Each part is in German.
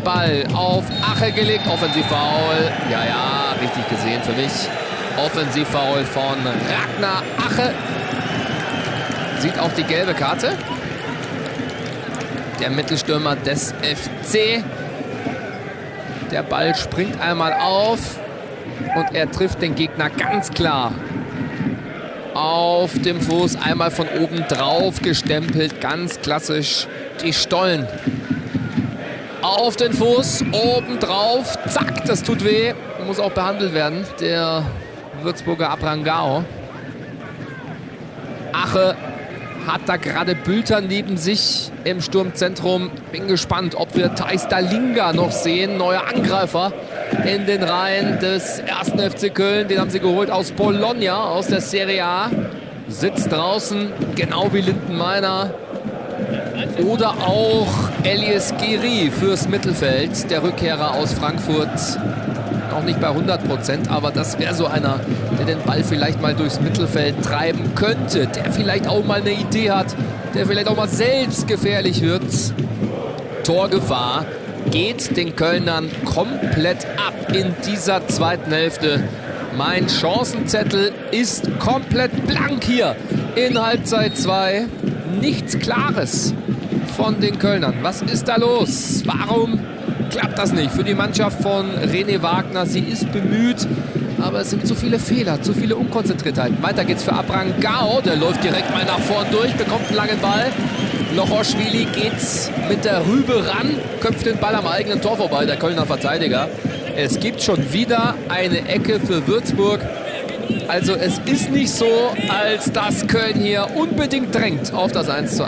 den Ball auf Ache gelegt. Offensivfoul. Ja, richtig gesehen für mich. Offensivfoul von Ragnar Ache. Sieht auch die gelbe Karte. Der Mittelstürmer des FC. Der Ball springt einmal auf und er trifft den Gegner ganz klar auf dem Fuß. Einmal von oben drauf gestempelt. Ganz klassisch die Stollen. Auf den Fuß, oben drauf. Zack, das tut weh. Muss auch behandelt werden. Der Würzburger Abrangao. Ache hat da gerade Bülter neben sich im Sturmzentrum. Bin gespannt, ob wir Thais Dalinga noch sehen. Neuer Angreifer in den Reihen des 1. FC Köln. Den haben sie geholt aus Bologna, aus der Serie A. Sitzt draußen, genau wie Lindenmeiner. Oder auch Elias Giri fürs Mittelfeld. Der Rückkehrer aus Frankfurt. Noch nicht bei 100%, aber das wäre so einer, der den Ball vielleicht mal durchs Mittelfeld treiben könnte. Der vielleicht auch mal eine Idee hat, der vielleicht auch mal selbst gefährlich wird. Torgefahr geht den Kölnern komplett ab in dieser zweiten Hälfte. Mein Chancenzettel ist komplett blank hier in Halbzeit 2. Nichts Klares von den Kölnern. Was ist da los? Warum klappt das nicht für die Mannschaft von René Wagner? Sie ist bemüht, aber es sind zu viele Fehler, zu viele Unkonzentriertheiten. Weiter geht's für Abrangao. Der läuft direkt mal nach vorn durch, bekommt einen langen Ball. Lochoschwili geht's mit der Rübe ran, köpft den Ball am eigenen Tor vorbei, der Kölner Verteidiger. Es gibt schon wieder eine Ecke für Würzburg. Also es ist nicht so, als dass Köln hier unbedingt drängt auf das 1:1.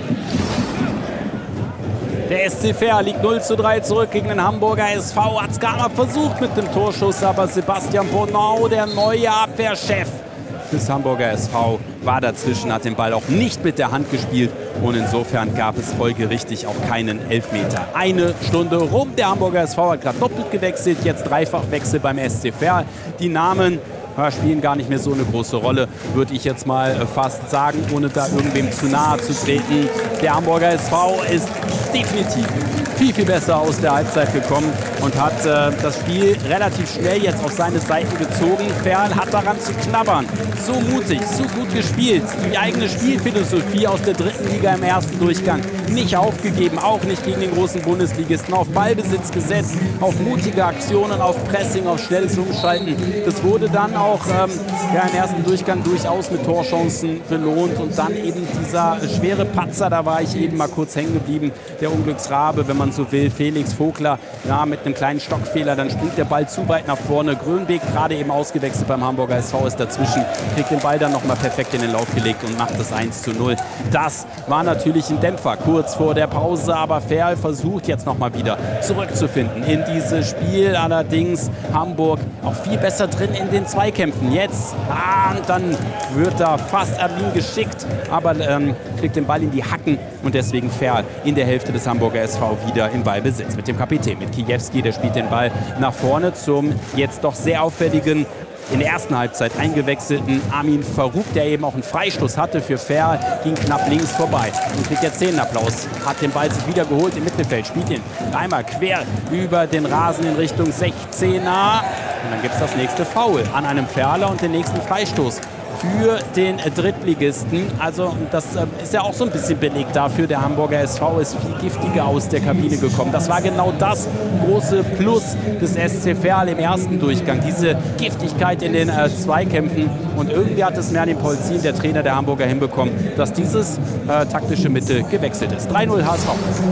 Der SC Verl liegt 0:3 zurück gegen den Hamburger SV. Hat es gar noch versucht mit dem Torschuss, aber Sebastian Bonau, der neue Abwehrchef des Hamburger SV, war dazwischen, hat den Ball auch nicht mit der Hand gespielt und insofern gab es folgerichtig auch keinen Elfmeter. Eine Stunde rum, der Hamburger SV hat gerade doppelt gewechselt, jetzt Dreifachwechsel beim SC Verl. Die Namen spielen gar nicht mehr so eine große Rolle, würde ich jetzt mal fast sagen, ohne da irgendwem zu nahe zu treten. Der Hamburger SV ist definitiv viel besser aus der Halbzeit gekommen und hat das Spiel relativ schnell jetzt auf seine Seiten gezogen. Verl hat daran zu knabbern. So mutig, so gut gespielt. Die eigene Spielphilosophie aus der dritten Liga im ersten Durchgang nicht aufgegeben, auch nicht gegen den großen Bundesligisten. Auf Ballbesitz gesetzt, auf mutige Aktionen, auf Pressing, auf schnelles Umschalten. Das wurde dann auch im ersten Durchgang durchaus mit Torchancen belohnt und dann eben dieser schwere Patzer, da war ich eben mal kurz hängen geblieben, der Unglücksrabe, wenn man so will, Felix Vogler, ja, mit einem kleinen Stockfehler, dann springt der Ball zu weit nach vorne. Grönbeek, gerade eben ausgewechselt beim Hamburger SV, ist dazwischen, kriegt den Ball dann nochmal perfekt in den Lauf gelegt und macht das 1:0. Das war natürlich ein Dämpfer kurz vor der Pause, aber Verl versucht jetzt nochmal wieder zurückzufinden in dieses Spiel. Allerdings Hamburg auch viel besser drin in den Zweikämpfen. Jetzt, und dann wird da fast Erlin geschickt, aber kriegt den Ball in die Hacken und deswegen Verl in der Hälfte des Hamburger SV wieder im Ballbesitz mit dem Kapitän, mit Kijewski, der spielt den Ball nach vorne zum jetzt doch sehr auffälligen, in der ersten Halbzeit eingewechselten Amin Farouk, der eben auch einen Freistoß hatte für Verl, ging knapp links vorbei und kriegt jetzt Szenenapplaus. Hat den Ball sich wieder geholt im Mittelfeld, spielt ihn einmal quer über den Rasen in Richtung 16er und dann gibt es das nächste Foul an einem Verler und den nächsten Freistoß für den Drittligisten. Also das ist ja auch so ein bisschen Beleg dafür, der Hamburger SV ist viel giftiger aus der Kabine gekommen. Das war genau das große Plus des SC Verl im ersten Durchgang, diese Giftigkeit in den Zweikämpfen. Und irgendwie hat es Merlin Polzin, der Trainer der Hamburger, hinbekommen, dass dieses taktische Mittel gewechselt ist. 3:0 HSV.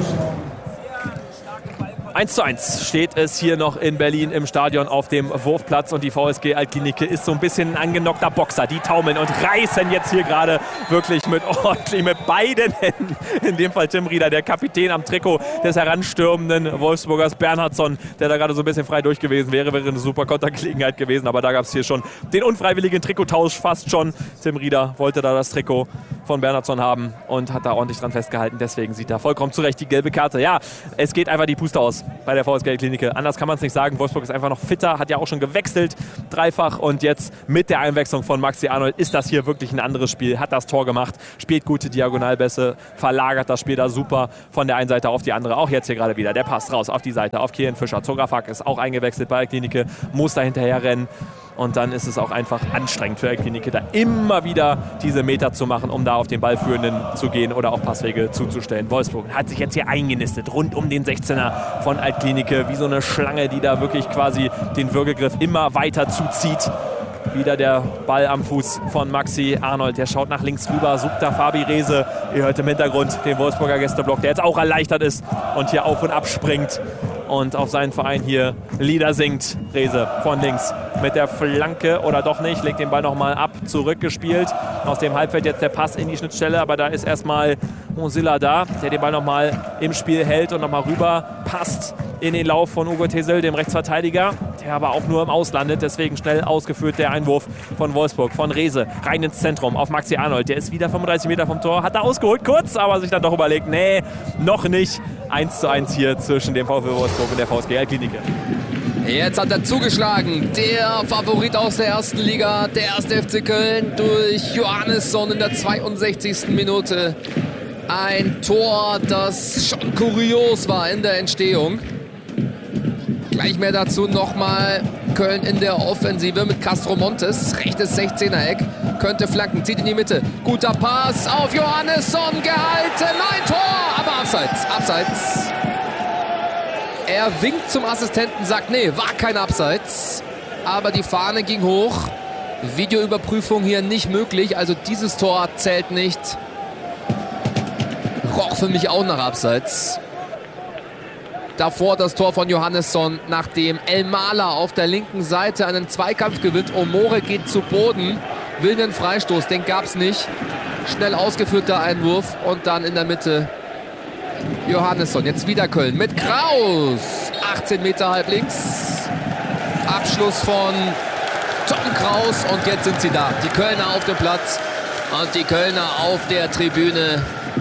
1:1 steht es hier noch in Berlin im Stadion auf dem Wurfplatz und die VSG Altklinike ist so ein bisschen ein angenockter Boxer. Die taumeln und reißen jetzt hier gerade wirklich mit beiden Händen. In dem Fall Tim Rieder, der Kapitän am Trikot des heranstürmenden Wolfsburgers Bernhardsson, der da gerade so ein bisschen frei durch gewesen wäre. Wäre eine super Kontergelegenheit gewesen, aber da gab es hier schon den unfreiwilligen Trikottausch fast schon. Tim Rieder wollte da das Trikot von Bernhardsson haben und hat da ordentlich dran festgehalten. Deswegen sieht da vollkommen zu Recht die gelbe Karte. Ja, es geht einfach die Puste aus bei der VSG Klinike. Anders kann man es nicht sagen. Wolfsburg ist einfach noch fitter, hat ja auch schon gewechselt, dreifach. Und jetzt mit der Einwechslung von Maxi Arnold ist das hier wirklich ein anderes Spiel. Hat das Tor gemacht, spielt gute Diagonalbässe, verlagert das Spiel da super von der einen Seite auf die andere. Auch jetzt hier gerade wieder. Der Pass raus auf die Seite, auf Kieran Fischer. Zografak ist auch eingewechselt bei der Klinike, muss da hinterher rennen. Und dann ist es auch einfach anstrengend für Klinike, da immer wieder diese Meter zu machen, um da auf den Ballführenden zu gehen oder auch Passwege zuzustellen. Wolfsburg hat sich jetzt hier eingenistet, rund um den 16er von Altklinike, wie so eine Schlange, die da wirklich quasi den Würgegriff immer weiter zuzieht. Wieder der Ball am Fuß von Maxi Arnold. Der schaut nach links rüber, sucht da Fabi Rehse. Ihr hört im Hintergrund den Wolfsburger Gästeblock, der jetzt auch erleichtert ist und hier auf und ab springt und auf seinen Verein hier Lieder singt. Rehse von links mit der Flanke oder doch nicht, legt den Ball nochmal ab, zurückgespielt. Aus dem Halbfeld jetzt der Pass in die Schnittstelle, aber da ist erstmal Mosilla da, der den Ball nochmal im Spiel hält und nochmal rüber passt in den Lauf von Ugo Tesel, dem Rechtsverteidiger, der aber auch nur im Aus landet. Deswegen schnell ausgeführt der Einwurf von Wolfsburg, von Rehse, rein ins Zentrum auf Maxi Arnold. Der ist wieder 35 Meter vom Tor, hat er ausgeholt kurz, aber sich dann doch überlegt, nee, noch nicht. 1:1 hier zwischen dem VfL Wolfsburg und der VSG Altklinike. Jetzt hat er zugeschlagen, der Favorit aus der ersten Liga, der 1. FC Köln, durch Johannesson in der 62. Minute. Ein Tor, das schon kurios war in der Entstehung. Gleich mehr dazu nochmal Köln in der Offensive mit Castro Montes. Rechtes 16er-Eck, könnte flanken, zieht in die Mitte. Guter Pass auf Johannesson, gehalten, ein Tor, aber abseits, abseits. Er winkt zum Assistenten, sagt, nee, war kein Abseits. Aber die Fahne ging hoch. Videoüberprüfung hier nicht möglich, also dieses Tor zählt nicht. Roch für mich auch nach Abseits. Davor das Tor von Johannesson, nachdem Elmaler auf der linken Seite einen Zweikampf gewinnt. Omore geht zu Boden, will einen Freistoß, den gab es nicht. Schnell ausgeführter Einwurf und dann in der Mitte Johannesson. Jetzt wieder Köln mit Kraus. 18 Meter halblinks. Abschluss von Tom Kraus und jetzt sind sie da. Die Kölner auf dem Platz und die Kölner auf der Tribüne.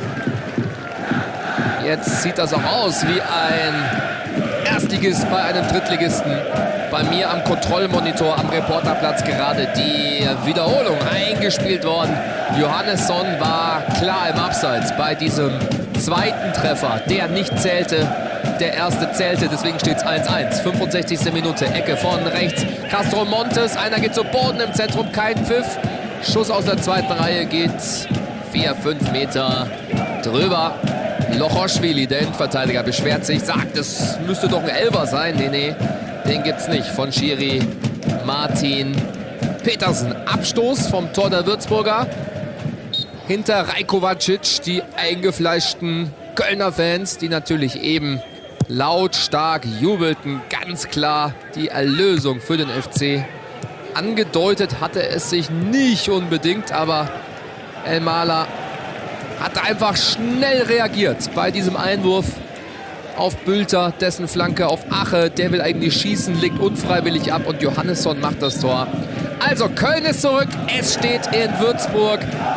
Jetzt sieht das auch aus wie ein Erstligist bei einem Drittligisten. Bei mir am Kontrollmonitor am Reporterplatz gerade die Wiederholung eingespielt worden. Johannesson war klar im Abseits bei diesem zweiten Treffer, der nicht zählte. Der erste zählte, deswegen steht es 1:1. 65. Minute, Ecke von rechts. Castro Montes, einer geht zu Boden im Zentrum, kein Pfiff. Schuss aus der zweiten Reihe geht 4-5 Meter drüber. Lochoschwili, der Innenverteidiger, beschwert sich, sagt, es müsste doch ein Elfer sein. Nee, den gibt's nicht. Von Schiri Martin Petersen. Abstoß vom Tor der Würzburger. Hinter Rajkovacic, die eingefleischten Kölner Fans, die natürlich eben lautstark jubelten. Ganz klar die Erlösung für den FC. Angedeutet hatte es sich nicht unbedingt, aber Elmaler hat einfach schnell reagiert bei diesem Einwurf auf Bülter, dessen Flanke auf Ache. Der will eigentlich schießen, legt unfreiwillig ab und Johannesson macht das Tor. Also Köln ist zurück, es steht in Würzburg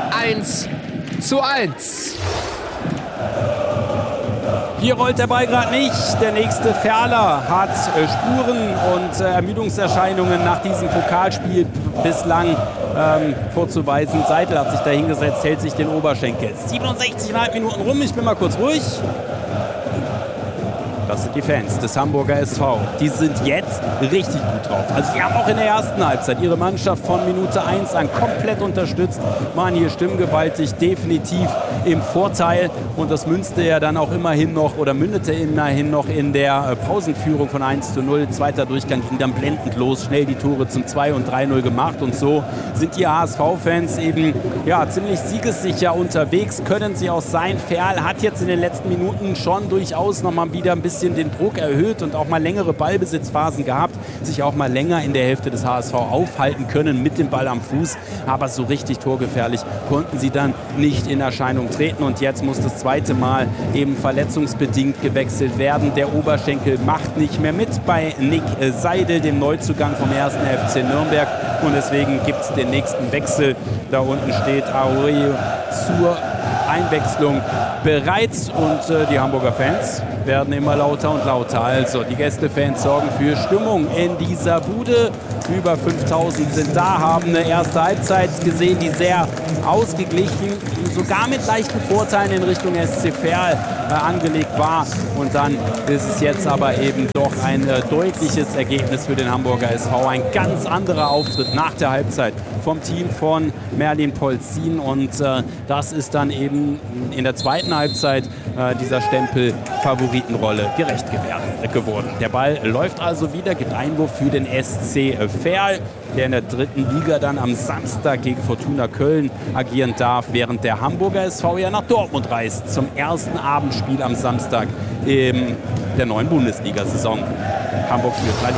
1:1. Hier rollt der Ball gerade nicht. Der nächste Ferler hat Spuren und Ermüdungserscheinungen nach diesem Pokalspiel bislang vorzuweisen. Seidel hat sich da hingesetzt, hält sich den Oberschenkel. 67,5 Minuten rum, ich bin mal kurz ruhig. Das sind die Fans des Hamburger SV. Die sind jetzt richtig gut drauf. Also die haben auch in der ersten Halbzeit ihre Mannschaft von Minute 1 an komplett unterstützt. Waren hier stimmgewaltig, definitiv im Vorteil. Und das münzte ja dann auch immerhin noch oder mündete immerhin noch in der Pausenführung von 1:0. Zweiter Durchgang ging dann blendend los. Schnell die Tore zum 2 und 3:0 gemacht. Und so sind die HSV-Fans eben ja, ziemlich siegessicher unterwegs. Können sie auch sein. Ferl hat jetzt in den letzten Minuten schon durchaus noch mal wieder ein bisschen den Druck erhöht und auch mal längere Ballbesitzphasen gehabt, sich auch mal länger in der Hälfte des HSV aufhalten können mit dem Ball am Fuß, aber so richtig torgefährlich konnten sie dann nicht in Erscheinung aufgetreten und jetzt muss das zweite Mal eben verletzungsbedingt gewechselt werden. Der Oberschenkel macht nicht mehr mit bei Nick Seidel, dem Neuzugang vom 1. FC Nürnberg, und deswegen gibt es den nächsten Wechsel. Da unten steht Aurelio zur Einwechslung bereit und die Hamburger Fans werden immer lauter und lauter. Also die Gästefans sorgen für Stimmung in dieser Bude. Über 5000 sind da, haben eine erste Halbzeit gesehen, die sehr ausgeglichen, sogar mit leichten Vorteilen in Richtung SC Verl angelegt war. Und dann ist es jetzt aber eben doch ein deutliches Ergebnis für den Hamburger SV. Ein ganz anderer Auftritt nach der Halbzeit vom Team von Merlin Polzin. Und das ist dann eben in der zweiten Halbzeit dieser Stempel Favoritenrolle gerecht geworden. Der Ball läuft also wieder, gibt Einwurf für den SC Verl, der in der dritten Liga dann am Samstag gegen Fortuna Köln agieren darf, während der Hamburger SV ja nach Dortmund reist zum ersten Abendspiel am Samstag in der neuen Bundesliga-Saison. Hamburg führt 3-0.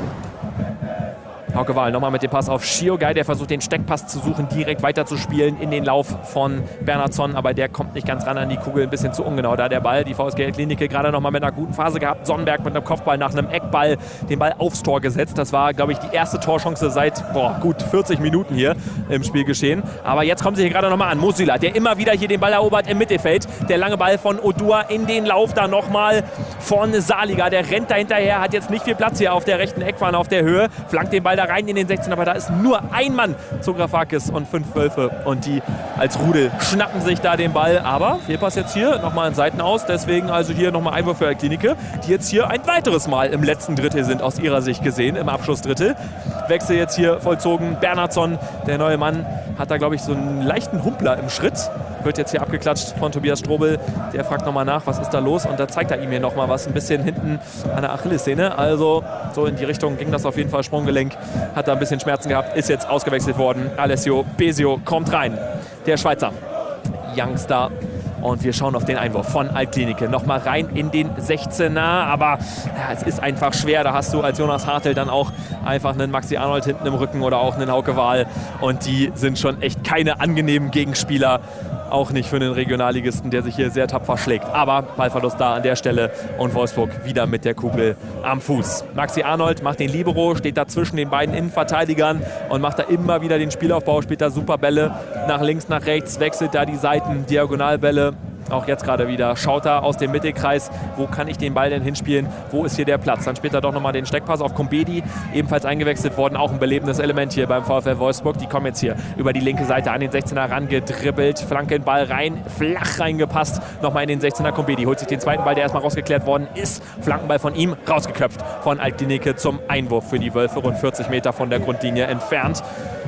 Hauke Wahl nochmal mit dem Pass auf Schiogai, der versucht den Steckpass zu suchen, direkt weiter zu spielen in den Lauf von Bernhardsson, aber der kommt nicht ganz ran an die Kugel, ein bisschen zu ungenau da der Ball. Die VSG Klinike gerade nochmal mit einer guten Phase gehabt, Sonnenberg mit einem Kopfball nach einem Eckball den Ball aufs Tor gesetzt. Das war, glaube ich, die erste Torchance seit gut 40 Minuten hier im Spiel geschehen. Aber jetzt kommen sie hier gerade nochmal an. Mosila, der immer wieder hier den Ball erobert im Mittelfeld. Der lange Ball von Odua in den Lauf, da nochmal von Saliga. Der rennt da hinterher, hat jetzt nicht viel Platz hier auf der rechten Eckfahne auf der Höhe, flankt den Ball da rein in den 16, aber da ist nur ein Mann zu Grafakis und 5 Wölfe und die als Rudel schnappen sich da den Ball, aber Fehlpass jetzt hier nochmal an Seiten aus, deswegen also hier nochmal Einwurf für Klinike, die jetzt hier ein weiteres Mal im letzten Drittel sind, aus ihrer Sicht gesehen, im Abschlussdrittel. Wechsel jetzt hier vollzogen, Bernhardsson, der neue Mann, hat da glaube ich so einen leichten Humpler im Schritt, wird jetzt hier abgeklatscht von Tobias Strobel, der fragt nochmal nach, was ist da los, und da zeigt er ihm hier nochmal was, ein bisschen hinten an der Achillessehne, also so in die Richtung ging das auf jeden Fall, Sprunggelenk, hat da ein bisschen Schmerzen gehabt, ist jetzt ausgewechselt worden. Alessio Besio kommt rein, der Schweizer Youngster. Und wir schauen auf den Einwurf von Altklinike. Nochmal rein in den 16er, aber ja, es ist einfach schwer. Da hast du als Jonas Hartl dann auch einfach einen Maxi Arnold hinten im Rücken oder auch einen Hauke Wahl. Und die sind schon echt keine angenehmen Gegenspieler. Auch nicht für einen Regionalligisten, der sich hier sehr tapfer schlägt. Aber Ballverlust da an der Stelle und Wolfsburg wieder mit der Kugel am Fuß. Maxi Arnold macht den Libero, steht da zwischen den beiden Innenverteidigern und macht da immer wieder den Spielaufbau, spielt da super Bälle nach links, nach rechts, wechselt da die Seiten, Diagonalbälle. Auch jetzt gerade wieder schaut er aus dem Mittelkreis, wo kann ich den Ball denn hinspielen, wo ist hier der Platz. Dann spielt er doch nochmal den Steckpass auf Kombedi, ebenfalls eingewechselt worden, auch ein belebendes Element hier beim VfL Wolfsburg. Die kommen jetzt hier über die linke Seite an den 16er rangedribbelt, Flankenball rein, flach reingepasst, nochmal in den 16er. Kombedi holt sich den zweiten Ball, der erstmal rausgeklärt worden ist, Flankenball von ihm, rausgeköpft von Altklinike zum Einwurf für die Wölfe, rund 40 Meter von der Grundlinie entfernt.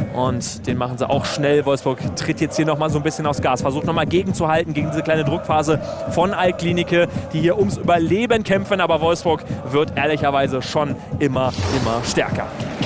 Und den machen sie auch schnell. Wolfsburg tritt jetzt hier nochmal so ein bisschen aufs Gas, versucht nochmal gegenzuhalten gegen diese kleine Druckphase von Altklinike, die hier ums Überleben kämpfen, aber Wolfsburg wird ehrlicherweise schon immer stärker.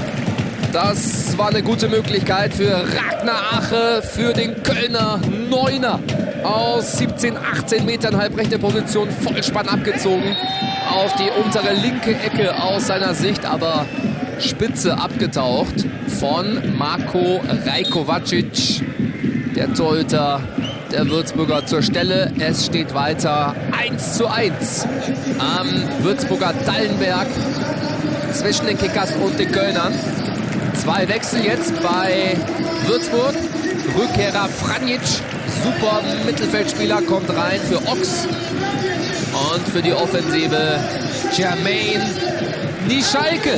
Das war eine gute Möglichkeit für Ragnar Ache, für den Kölner Neuner. Aus 17, 18 Metern halbrechte Position, Vollspann abgezogen auf die untere linke Ecke aus seiner Sicht, aber spitze abgetaucht von Marko Rajkovacic, der Torhüter der Würzburger zur Stelle. Es steht weiter 1:1 am Würzburger Dallenberg zwischen den Kickers und den Kölnern. 2 Wechsel jetzt bei Würzburg. Rückkehrer Franjic, super Mittelfeldspieler, kommt rein für Ochs. Und für die Offensive Jermaine Nischalke.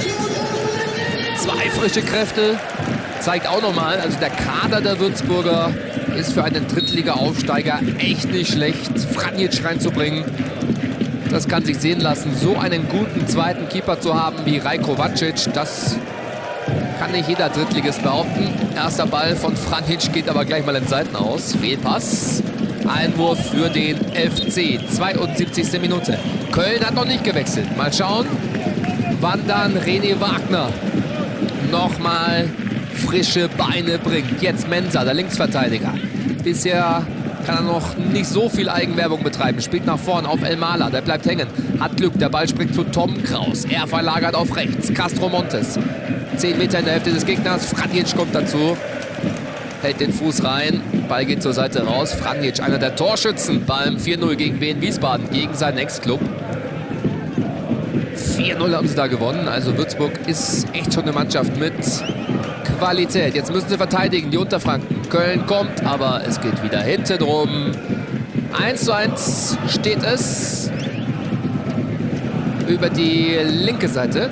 2 frische Kräfte, zeigt auch nochmal, also der Kader der Würzburger ist für einen Drittliga-Aufsteiger echt nicht schlecht. Franjic reinzubringen, das kann sich sehen lassen. So einen guten zweiten Keeper zu haben wie Rajkovacic, das kann nicht jeder Drittligist behaupten. Erster Ball von Franjic geht aber gleich mal in Seiten aus. Fehlpass. Einwurf für den FC. 72. Minute. Köln hat noch nicht gewechselt. Mal schauen, wann dann René Wagner nochmal frische Beine bringt. Jetzt Mensah, der Linksverteidiger. Bisher kann er noch nicht so viel Eigenwerbung betreiben. Spielt nach vorn auf Elmala, der bleibt hängen. Hat Glück, der Ball springt zu Tom Kraus. Er verlagert auf rechts. Castro Montes. 10 Meter in der Hälfte des Gegners. Franjic kommt dazu. hält den Fuß rein. Ball geht zur Seite raus. Franjic, einer der Torschützen beim 4-0 gegen Wien Wiesbaden, gegen seinen Ex-Club. 4-0 haben sie da gewonnen. Also Würzburg ist echt schon eine Mannschaft mit Qualität. Jetzt müssen sie verteidigen, die Unterfranken. Köln kommt, aber es geht wieder hinten rum. 1:1 steht es über die linke Seite.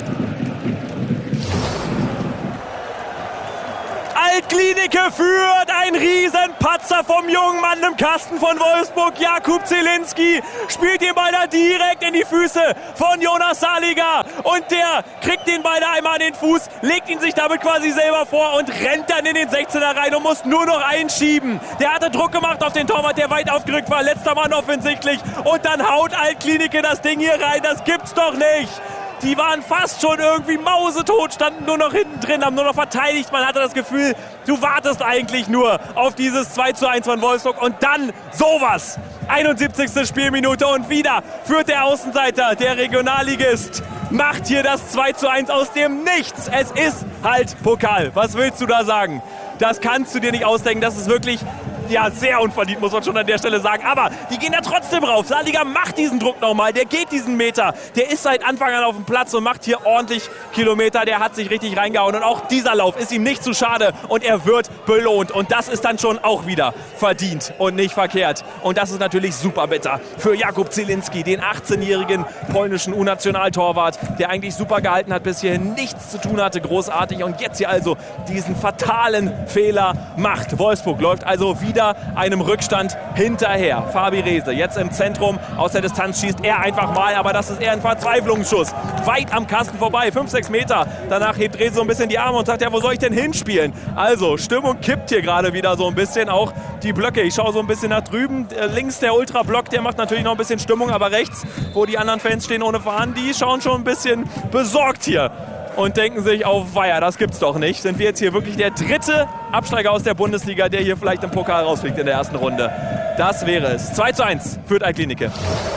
Alt-Glienicke führt, ein Riesenpatzer vom jungen Mann im Kasten von Wolfsburg. Jakub Zielinski spielt den Ball da direkt in die Füße von Jonas Saliga. Und der kriegt den Ball da einmal an den Fuß, legt ihn sich damit quasi selber vor und rennt dann in den 16er rein und muss nur noch einschieben. Der hatte Druck gemacht auf den Torwart, der weit aufgerückt war. Letzter Mann offensichtlich. Und dann haut Alt-Glienicke das Ding hier rein. Das gibt's doch nicht. Die waren fast schon irgendwie mausetot, standen nur noch hinten drin, haben nur noch verteidigt. Man hatte das Gefühl, du wartest eigentlich nur auf dieses 2:1 von Wolfsburg. Und dann sowas. 71. Spielminute und wieder führt der Außenseiter, der Regionalligist, macht hier das 2:1 aus dem Nichts. Es ist halt Pokal. Was willst du da sagen? Das kannst du dir nicht ausdenken. Das ist wirklich... ja, sehr unverdient, muss man schon an der Stelle sagen. Aber die gehen da trotzdem rauf. Saliga macht diesen Druck nochmal. Der geht diesen Meter. Der ist seit Anfang an auf dem Platz und macht hier ordentlich Kilometer. Der hat sich richtig reingehauen. Und auch dieser Lauf ist ihm nicht zu schade. Und er wird belohnt. Und das ist dann schon auch wieder verdient und nicht verkehrt. Und das ist natürlich super bitter für Jakub Zielinski, den 18-jährigen polnischen U-Nationaltorwart, der eigentlich super gehalten hat, bis hierhin nichts zu tun hatte. Großartig. Und jetzt hier also diesen fatalen Fehler macht. Wolfsburg läuft also wieder einem Rückstand hinterher. Fabi Rehse jetzt im Zentrum, aus der Distanz schießt er einfach mal, aber das ist eher ein Verzweiflungsschuss. Weit am Kasten vorbei, 5-6 Meter. Danach hebt Rehse so ein bisschen die Arme und sagt, ja, wo soll ich denn hinspielen? Also, Stimmung kippt hier gerade wieder so ein bisschen, auch die Blöcke. Ich schaue so ein bisschen nach drüben. Links der Ultra-Block, der macht natürlich noch ein bisschen Stimmung, aber rechts, wo die anderen Fans stehen ohne Fahnen, die schauen schon ein bisschen besorgt hier. Und denken sich, auf Weiher, das gibt's doch nicht. Sind wir jetzt hier wirklich der dritte Absteiger aus der Bundesliga, der hier vielleicht im Pokal rausfliegt in der ersten Runde. Das wäre es. 2:1 führt Alt-Glienicke.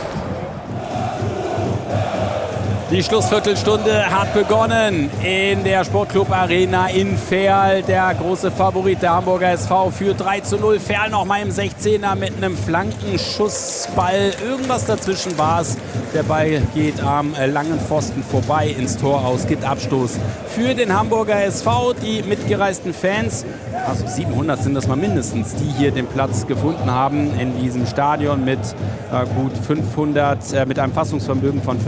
Die Schlussviertelstunde hat begonnen in der Sportclub Arena in Verl. Der große Favorit der Hamburger SV führt 3:0. Verl noch mal im 16er mit einem Flankenschussball. Irgendwas dazwischen war es. Der Ball geht am langen Pfosten vorbei ins Tor aus, gibt Abstoß für den Hamburger SV. Die mitgereisten Fans, also 700 sind das mal mindestens, die hier den Platz gefunden haben in diesem Stadion mit gut 500, mit einem Fassungsvermögen von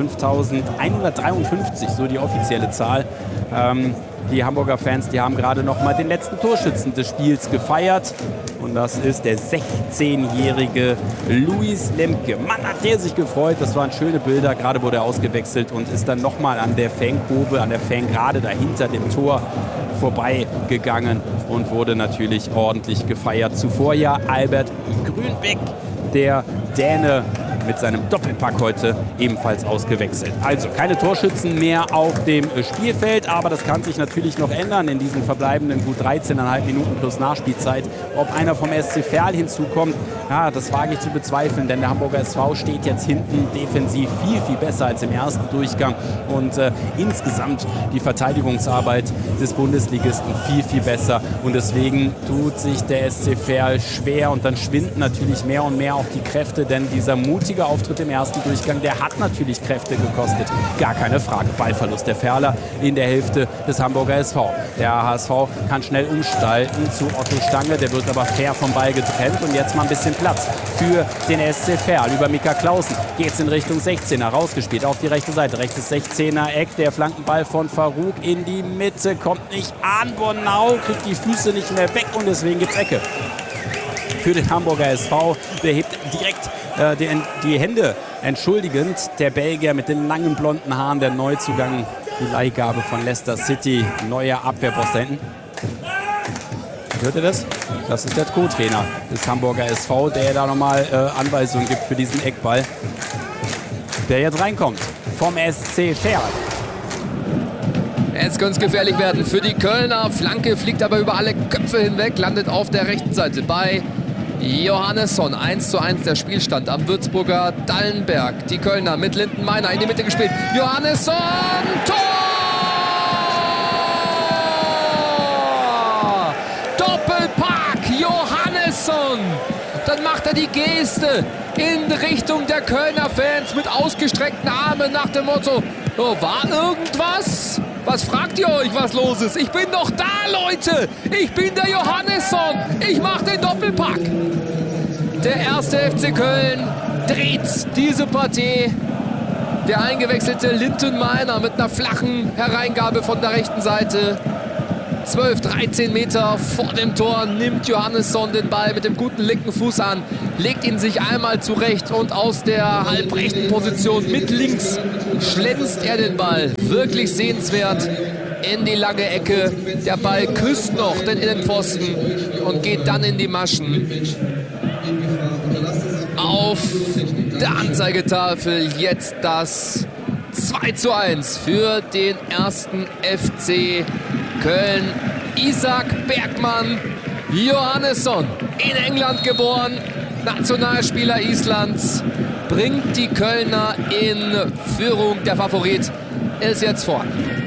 5.153, so die offizielle Zahl. Die Hamburger Fans, die haben gerade noch mal den letzten Torschützen des Spiels gefeiert. Und das ist der 16-jährige Luis Lemke. Mann, hat der sich gefreut. Das waren schöne Bilder. Gerade wurde er ausgewechselt und ist dann noch mal an der Fankurve, an der Fangrade dahinter dem Tor vorbeigegangen und wurde natürlich ordentlich gefeiert. Zuvor ja Albert Grünbeck, der Däne, mit seinem Doppelpack heute ebenfalls ausgewechselt. Also keine Torschützen mehr auf dem Spielfeld, aber das kann sich natürlich noch ändern in diesen verbleibenden gut 13,5 Minuten plus Nachspielzeit. Ob einer vom SC Verl hinzukommt, ja, das wage ich zu bezweifeln, denn der Hamburger SV steht jetzt hinten defensiv viel, viel besser als im ersten Durchgang und insgesamt die Verteidigungsarbeit des Bundesligisten viel, viel besser und deswegen tut sich der SC Verl schwer und dann schwinden natürlich mehr und mehr auch die Kräfte, denn dieser mutige Auftritt im ersten Durchgang, der hat natürlich Kräfte gekostet. Gar keine Frage. Ballverlust der Verler in der Hälfte des Hamburger SV. Der HSV kann schnell umstalten zu Otto Stange. Der wird aber fair vom Ball getrennt. Und jetzt mal ein bisschen Platz für den SC Verl. Über Mika Clausen geht es in Richtung 16er. Rausgespielt auf die rechte Seite. Rechtes 16er Eck. Der Flankenball von Farouk in die Mitte. Kommt nicht an. Bornau kriegt die Füße nicht mehr weg. Und deswegen gibt es Ecke für den Hamburger SV. Der hebt direkt die Hände entschuldigend. Der Belgier mit den langen blonden Haaren, der Neuzugang, die Leihgabe von Leicester City, neuer Abwehrboss da hinten. Hört ihr das? Das ist der Co-Trainer des Hamburger SV, der da nochmal Anweisungen gibt für diesen Eckball, der jetzt reinkommt vom SC Verl. Jetzt könnte es gefährlich werden für die Kölner. Flanke fliegt aber über alle Köpfe hinweg, landet auf der rechten Seite bei Johannesson. 1:1 der Spielstand am Würzburger Dallenberg. Die Kölner mit Lindenmeiner in die Mitte gespielt. Johannesson! Tor! Doppelpack Johannesson. Dann macht er die Geste in Richtung der Kölner Fans mit ausgestreckten Armen nach dem Motto, oh, war irgendwas? Was fragt ihr euch, was los ist? Ich bin doch da, Leute! Ich bin der Johannesson! Ich mach den Doppelpack! Der erste FC Köln dreht diese Partie. Der eingewechselte Linton Meiner mit einer flachen Hereingabe von der rechten Seite. 12, 13 Meter vor dem Tor nimmt Johannesson den Ball mit dem guten linken Fuß an, legt ihn sich einmal zurecht und aus der halbrechten Position mit links schlänzt er den Ball. Wirklich sehenswert in die lange Ecke. Der Ball küsst noch den Innenpfosten und geht dann in die Maschen. Auf der Anzeigetafel jetzt das 2:1 für den ersten FC Köln. Isaac Bergmann Johannesson, in England geboren, Nationalspieler Islands, bringt die Kölner in Führung. Der Favorit ist jetzt vorn.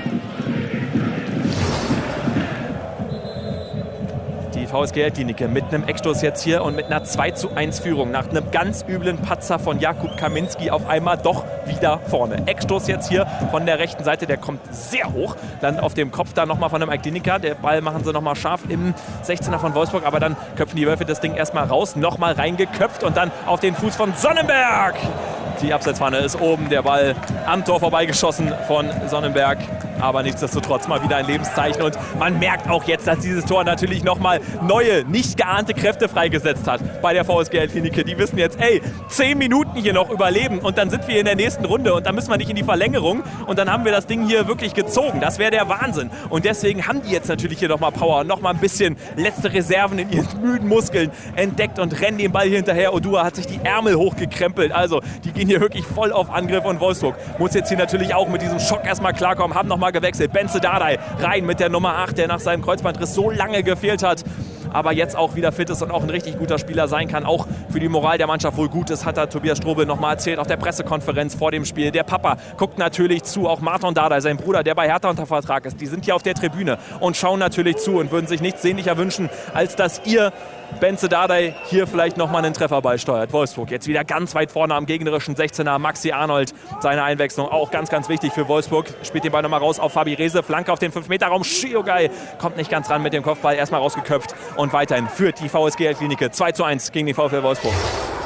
Die VSG Klinike mit einem Eckstoß jetzt hier und mit einer 2:1 Führung. Nach einem ganz üblen Patzer von Jakub Kaminski auf einmal doch wieder vorne. Eckstoß jetzt hier von der rechten Seite, der kommt sehr hoch. Dann auf dem Kopf da nochmal von einem Kliniker. Der Ball machen sie nochmal scharf im 16er von Wolfsburg, aber dann köpfen die Wölfe das Ding erstmal raus, nochmal reingeköpft und dann auf den Fuß von Sonnenberg. Die Abseitsfahne ist oben, der Ball am Tor vorbeigeschossen von Sonnenberg. Aber nichtsdestotrotz mal wieder ein Lebenszeichen. Und man merkt auch jetzt, dass dieses Tor natürlich nochmal neue, nicht geahnte Kräfte freigesetzt hat bei der VSG Klinike. Die wissen jetzt, ey, 10 Minuten hier noch überleben und dann sind wir in der nächsten Runde und dann müssen wir nicht in die Verlängerung und dann haben wir das Ding hier wirklich gezogen. Das wäre der Wahnsinn. Und deswegen haben die jetzt natürlich hier nochmal Power und nochmal ein bisschen letzte Reserven in ihren müden Muskeln entdeckt und rennen den Ball hier hinterher. Odua hat sich die Ärmel hochgekrempelt. Also, die gehen hier wirklich voll auf Angriff und Wolfsburg muss jetzt hier natürlich auch mit diesem Schock erstmal klarkommen, haben nochmal gewechselt. Benze Dardai rein mit der Nummer 8, der nach seinem Kreuzbandriss so lange gefehlt hat, aber jetzt auch wieder fit ist und auch ein richtig guter Spieler sein kann. Auch für die Moral der Mannschaft wohl gut ist, hat da Tobias Strobel nochmal erzählt auf der Pressekonferenz vor dem Spiel. Der Papa guckt natürlich zu, auch Marton Dardai, sein Bruder, der bei Hertha unter Vertrag ist. Die sind hier auf der Tribüne und schauen natürlich zu und würden sich nichts sehnlicher wünschen, als dass ihr Benze Dardai hier vielleicht nochmal einen Treffer beisteuert. Wolfsburg jetzt wieder ganz weit vorne am gegnerischen 16er. Maxi Arnold, seine Einwechslung auch ganz, ganz wichtig für Wolfsburg. Spielt den Ball nochmal raus auf Fabi Rehse. Flanke auf den 5-Meter-Raum. Schiogai kommt nicht ganz ran mit dem Kopfball. Erstmal rausgeköpft und weiterhin führt die VSG Klinike 2:1 gegen den VfL Wolfsburg.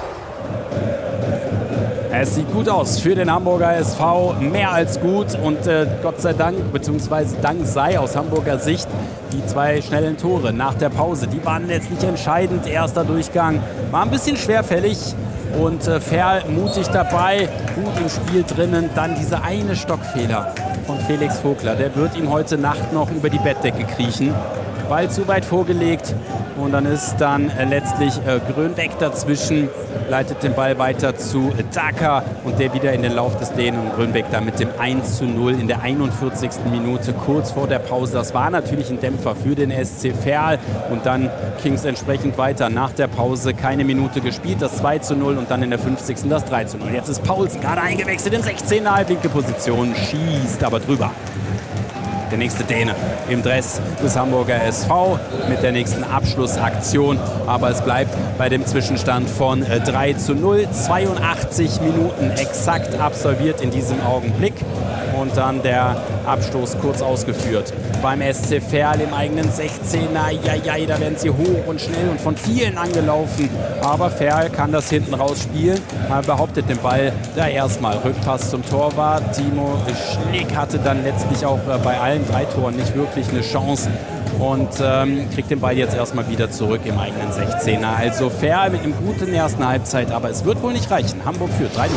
Es sieht gut aus für den Hamburger SV, mehr als gut und Gott sei Dank, beziehungsweise Dank sei aus Hamburger Sicht, die 2 schnellen Tore nach der Pause, die waren letztlich entscheidend. Erster Durchgang war ein bisschen schwerfällig und Ferl mutig dabei, gut im Spiel drinnen. Dann dieser eine Stockfehler von Felix Vogler, der wird ihm heute Nacht noch über die Bettdecke kriechen. Ball zu weit vorgelegt und dann ist dann letztlich Grönbeck dazwischen, leitet den Ball weiter zu Daka und der wieder in den Lauf des Dänen und Grönbeck dann mit dem 1:0 in der 41. Minute kurz vor der Pause. Das war natürlich ein Dämpfer für den SC Verl und dann ging es entsprechend weiter. Nach der Pause keine Minute gespielt, das 2:0 und dann in der 50. das 3:0. Jetzt ist Paulsen gerade eingewechselt in 16er halblinke Position, schießt aber drüber. Der nächste Däne im Dress des Hamburger SV mit der nächsten Abschlussaktion. Aber es bleibt bei dem Zwischenstand von 3:0. 82 Minuten exakt absolviert in diesem Augenblick. Und dann der Abstoß kurz ausgeführt beim SC Verl im eigenen 16er. Ja, da werden sie hoch und schnell und von vielen angelaufen. Aber Verl kann das hinten raus spielen. Er behauptet den Ball da erstmal. Rückpass zum Torwart. Timo Schlick hatte dann letztlich auch bei allen 3 Toren nicht wirklich eine Chance. Und kriegt den Ball jetzt erstmal wieder zurück im eigenen 16er. Also Verl mit einem guten ersten Halbzeit. Aber es wird wohl nicht reichen. Hamburg führt 3:0.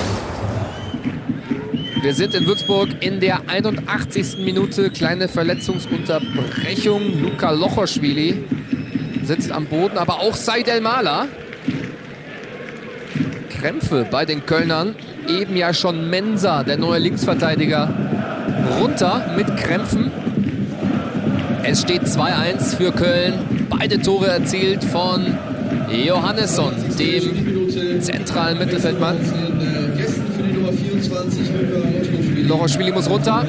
Wir sind in Würzburg in der 81. Minute. Kleine Verletzungsunterbrechung. Luka Lochoschwili sitzt am Boden, aber auch Said El-Mala. Krämpfe bei den Kölnern. Eben ja schon Mensah, der neue Linksverteidiger, runter mit Krämpfen. Es steht 2:1 für Köln. Beide Tore erzielt von Johannesson, dem zentralen Mittelfeldmann. Lochoschwili muss runter.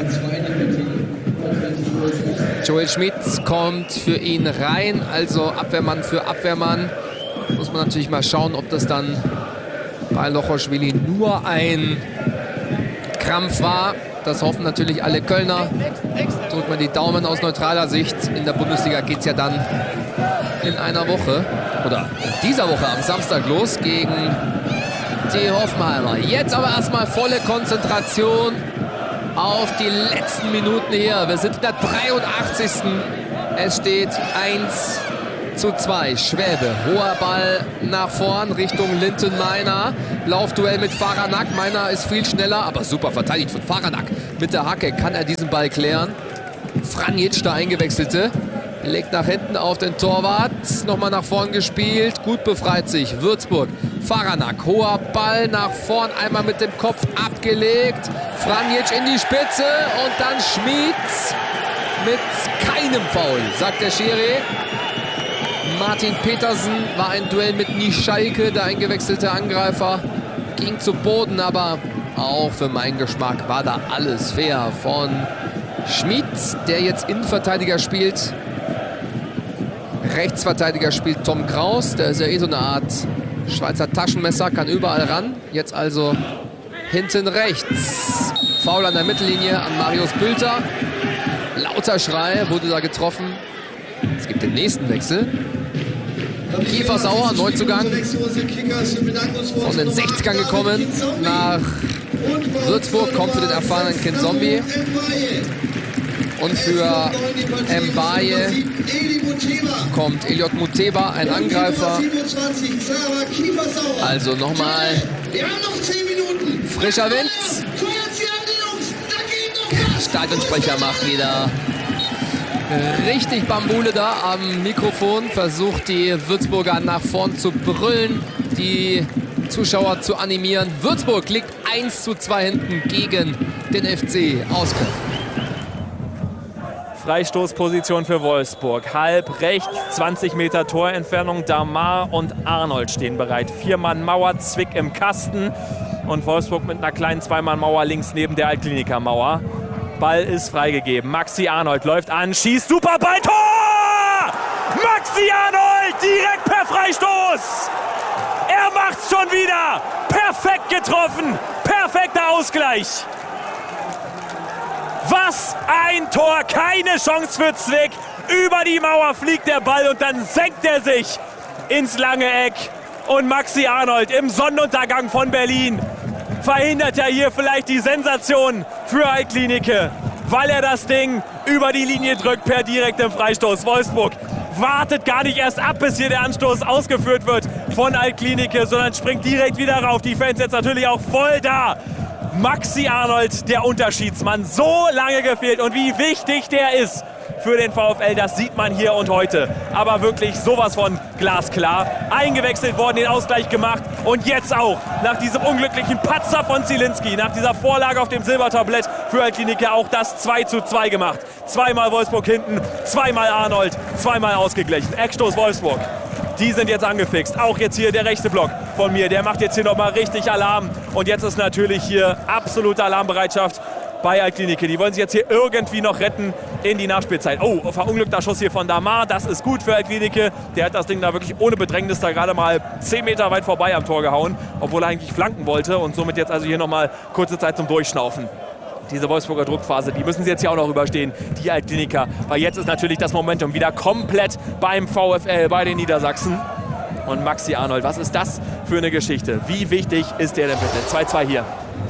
Joel Schmidt kommt für ihn rein, also Abwehrmann für Abwehrmann. muss man natürlich mal schauen, ob das dann bei Lochoschwili nur ein Krampf war. Das hoffen natürlich alle Kölner. Drückt man die Daumen aus neutraler Sicht. In der Bundesliga geht es ja dann in einer Woche oder in dieser Woche am Samstag los gegen die Hoffenheimer. Jetzt aber erstmal volle Konzentration auf die letzten Minuten hier. Wir sind in der 83. Es steht 1:2. Schwäbe. Hoher Ball nach vorn Richtung Linton Meiner. Laufduell mit Faranak. Meiner ist viel schneller, aber super verteidigt von Faranak. Mit der Hacke kann er diesen Ball klären. Franjic, der Eingewechselte, legt nach hinten auf den Torwart. Nochmal nach vorn gespielt. Gut befreit sich Würzburg. Faranak. Hoher Ball nach vorn. Einmal mit dem Kopf abgelegt. Franjic in die Spitze. Und dann Schmid mit keinem Foul, sagt der Schiri. Martin Petersen war ein Duell mit Nischalke, der eingewechselte Angreifer. Ging zu Boden, aber auch für meinen Geschmack war da alles fair von Schmid, der jetzt Innenverteidiger spielt. Rechtsverteidiger spielt Tom Kraus. Der ist ja eh so eine Art Schweizer Taschenmesser, kann überall ran. Jetzt also hinten rechts. Foul an der Mittellinie an Marius Bülter. Lauter Schrei, wurde da getroffen. Es gibt den nächsten Wechsel. Kiefersauer, Neuzugang. Von den 60ern gekommen nach Würzburg, kommt für den erfahrenen Ken Zombie. Und für Mbaye kommt Elliot Muteba, ein Angreifer. Also nochmal frischer Wind. Stadionsprecher macht wieder richtig Bambule da am Mikrofon. Versucht die Würzburger nach vorn zu brüllen, die Zuschauer zu animieren. Würzburg liegt 1:2 hinten gegen den FC aus Köln. Freistoßposition für Wolfsburg. Halb rechts, 20 Meter Torentfernung. Damar und Arnold stehen bereit. 4-Mann-Mauer, Zwick im Kasten. Und Wolfsburg mit einer kleinen 2-Mann-Mauer links neben der Altkliniker-Mauer. Ball ist freigegeben. Maxi Arnold läuft an, schießt, super Ball, Tor! Maxi Arnold direkt per Freistoß! Er macht's schon wieder! Perfekt getroffen! Perfekter Ausgleich! Was ein Tor! Keine Chance für Zwick! Über die Mauer fliegt der Ball und dann senkt er sich ins lange Eck. Und Maxi Arnold im Sonnenuntergang von Berlin verhindert ja hier vielleicht die Sensation für Altklinike, weil er das Ding über die Linie drückt per direktem Freistoß. Wolfsburg wartet gar nicht erst ab, bis hier der Anstoß ausgeführt wird von Altklinike, sondern springt direkt wieder rauf. Die Fans jetzt natürlich auch voll da. Maxi Arnold, der Unterschiedsmann, so lange gefehlt und wie wichtig der ist für den VfL, das sieht man hier und heute. Aber wirklich sowas von glasklar. Eingewechselt worden, den Ausgleich gemacht und jetzt auch nach diesem unglücklichen Patzer von Zielinski, nach dieser Vorlage auf dem Silbertablett für Altklinike auch das 2:2 gemacht. Zweimal Wolfsburg hinten, zweimal Arnold, zweimal ausgeglichen. Eckstoß Wolfsburg. Die sind jetzt angefixt. Auch jetzt hier der rechte Block von mir. Der macht jetzt hier nochmal richtig Alarm. Und jetzt ist natürlich hier absolute Alarmbereitschaft bei Altklinike. Die wollen sich jetzt hier irgendwie noch retten in die Nachspielzeit. Oh, verunglückter Schuss hier von Damar. Das ist gut für Altklinike. Der hat das Ding da wirklich ohne Bedrängnis da gerade mal 10 Meter weit vorbei am Tor gehauen. Obwohl er eigentlich flanken wollte. Und somit jetzt also hier nochmal kurze Zeit zum Durchschnaufen. Diese Wolfsburger Druckphase, die müssen sie jetzt hier auch noch überstehen, die Altkliniker. Weil jetzt ist natürlich das Momentum wieder komplett beim VfL, bei den Niedersachsen. Und Maxi Arnold, was ist das für eine Geschichte? Wie wichtig ist der denn bitte? 2:2 hier.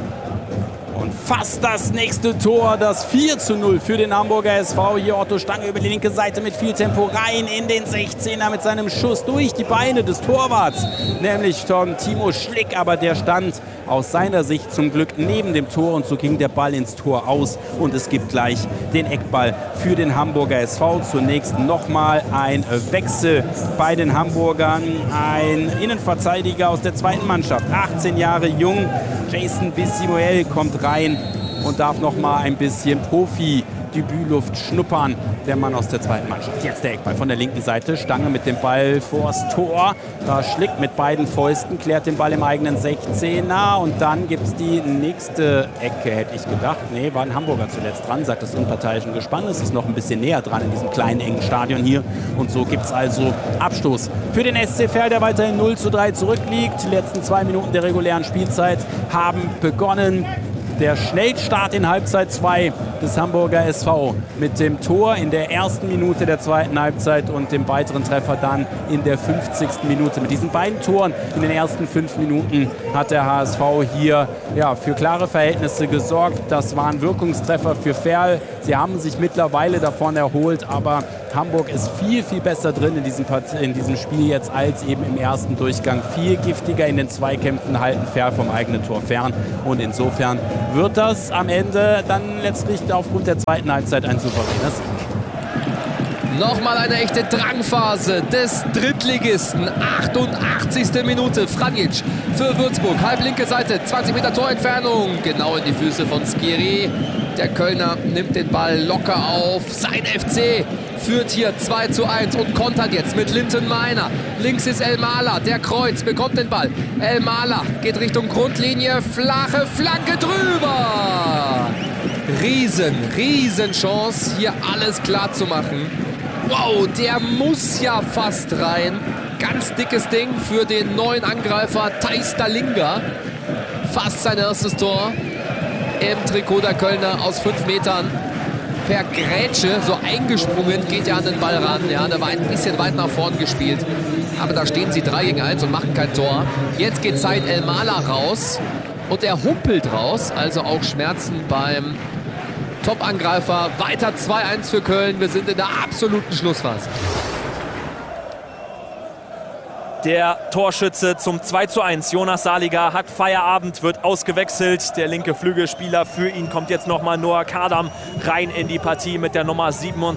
Und fast das nächste Tor, das 4:0 für den Hamburger SV. Hier Otto Stange über die linke Seite mit viel Tempo rein in den 16er mit seinem Schuss durch die Beine des Torwarts, nämlich von Timo Schlick. Aber der stand aus seiner Sicht zum Glück neben dem Tor und so ging der Ball ins Tor aus. Und es gibt gleich den Eckball für den Hamburger SV. Zunächst nochmal ein Wechsel bei den Hamburgern. Ein Innenverteidiger aus der zweiten Mannschaft, 18 Jahre jung. Jason Bissimuel kommt rein und darf noch mal ein bisschen Profi-Debütluft schnuppern. Der Mann aus der zweiten Mannschaft. Jetzt der Eckball von der linken Seite. Stange mit dem Ball vors Tor. Da schlägt mit beiden Fäusten, klärt den Ball im eigenen 16er. Und dann gibt es die nächste Ecke, hätte ich gedacht. Nee, war ein Hamburger zuletzt dran, sagt das unparteiische Gespann. Es ist noch ein bisschen näher dran in diesem kleinen, engen Stadion hier. Und so gibt es also Abstoß für den SC Verl, der weiterhin 0:3 zurückliegt. Die letzten 2 Minuten der regulären Spielzeit haben begonnen. Der Schnellstart in Halbzeit 2 des Hamburger SV mit dem Tor in der ersten Minute der zweiten Halbzeit und dem weiteren Treffer dann in der 50. Minute. Mit diesen beiden Toren in den ersten 5 Minuten hat der HSV hier für klare Verhältnisse gesorgt. Das waren Wirkungstreffer für Verl. Sie haben sich mittlerweile davon erholt, aber Hamburg ist viel, viel besser drin in diesem Spiel jetzt als eben im ersten Durchgang. Viel giftiger in den Zweikämpfen, halten Verl vom eigenen Tor fern. Und insofern wird das am Ende dann letztlich aufgrund der zweiten Halbzeit ein souveränes. Nochmal eine echte Drangphase des Drittligisten. 88. Minute. Franjic für Würzburg. Halblinke Seite, 20 Meter Torentfernung. Genau in die Füße von Skiri. Der Kölner nimmt den Ball locker auf. Sein FC führt hier 2:1 und kontert jetzt mit Linton Meiner. Links ist Elmalah, der Kreuz, bekommt den Ball. Elmalah geht Richtung Grundlinie. Flache Flanke drüber. Riesen Chance, hier alles klar zu machen. Wow, der muss ja fast rein. Ganz dickes Ding für den neuen Angreifer Thais Dalinga. Fast sein erstes Tor im Trikot der Kölner aus 5 Metern. Per Grätsche, so eingesprungen, geht er an den Ball ran. Ja, der war ein bisschen weit nach vorn gespielt. Aber da stehen sie 3-1 und machen kein Tor. Jetzt geht Said Elmalah raus. Und er humpelt raus. Also auch Schmerzen beim Top-Angreifer. Weiter 2:1 für Köln. Wir sind in der absoluten Schlussphase. Der Torschütze zum 2:1. Jonas Saliga hat Feierabend, wird ausgewechselt. Der linke Flügelspieler für ihn kommt jetzt nochmal Noah Kardam rein in die Partie mit der Nummer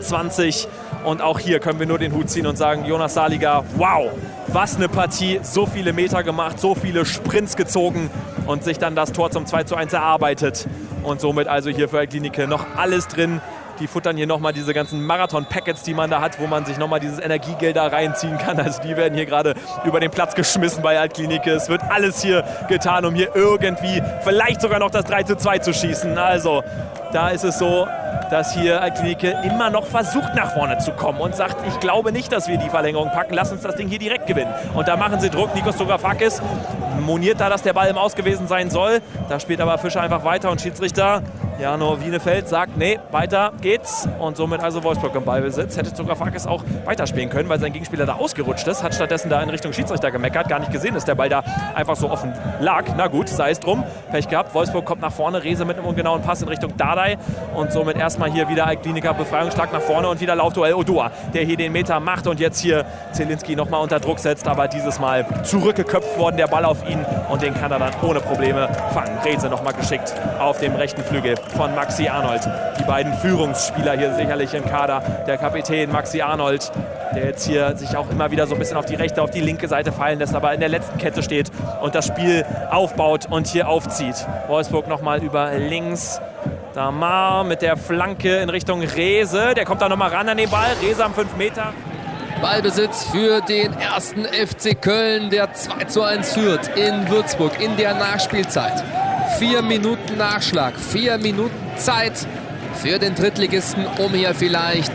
27. Und auch hier können wir nur den Hut ziehen und sagen, Jonas Saliga, wow, was eine Partie. So viele Meter gemacht, so viele Sprints gezogen und sich dann das Tor zum 2:1 erarbeitet. Und somit also hier für Altklinike noch alles drin. Die futtern hier nochmal diese ganzen Marathon-Packets, die man da hat, wo man sich nochmal dieses Energiegeld da reinziehen kann. Also die werden hier gerade über den Platz geschmissen bei Altklinike. Es wird alles hier getan, um hier irgendwie vielleicht sogar noch das 3:2 zu schießen. Also da ist es so, dass hier Altklinike immer noch versucht, nach vorne zu kommen und sagt, ich glaube nicht, dass wir die Verlängerung packen. Lass uns das Ding hier direkt gewinnen. Und da machen sie Druck. Nikos Tografakis moniert da, dass der Ball im Aus gewesen sein soll. Da spielt aber Fischer einfach weiter und Schiedsrichter Jano Wienefeld sagt, nee, weiter geht's. Und somit also Wolfsburg im Ballbesitz. Hätte Tografakis auch weiterspielen können, weil sein Gegenspieler da ausgerutscht ist. Hat stattdessen da in Richtung Schiedsrichter gemeckert. Gar nicht gesehen, dass der Ball da einfach so offen lag. Na gut, sei es drum. Pech gehabt. Wolfsburg kommt nach vorne. Rehse mit einem ungenauen Pass in Richtung Dardai. Und somit erstmal hier wieder Altklinike befreiungsstark nach vorne. Und wieder Laufduell Odua, der hier den Meter macht. Und jetzt hier Zielinski nochmal unter Druck setzt. Aber dieses Mal zurückgeköpft worden, der Ball auf ihn. Und den kann er dann ohne Probleme fangen. Rehse nochmal geschickt auf dem rechten Flügel von Maxi Arnold. Die beiden Führungsspieler hier sicherlich im Kader. Der Kapitän Maxi Arnold, der jetzt hier sich auch immer wieder so ein bisschen auf die rechte, auf die linke Seite fallen lässt, aber in der letzten Kette steht und das Spiel aufbaut und hier aufzieht. Wolfsburg nochmal über links. Damar mit der Flanke in Richtung Rehse. Der kommt da nochmal ran an den Ball. Rehse am 5 Meter. Ballbesitz für den ersten FC Köln, der 2:1 führt in Würzburg in der Nachspielzeit. 4 Minuten Nachschlag, 4 Minuten Zeit für den Drittligisten, um hier vielleicht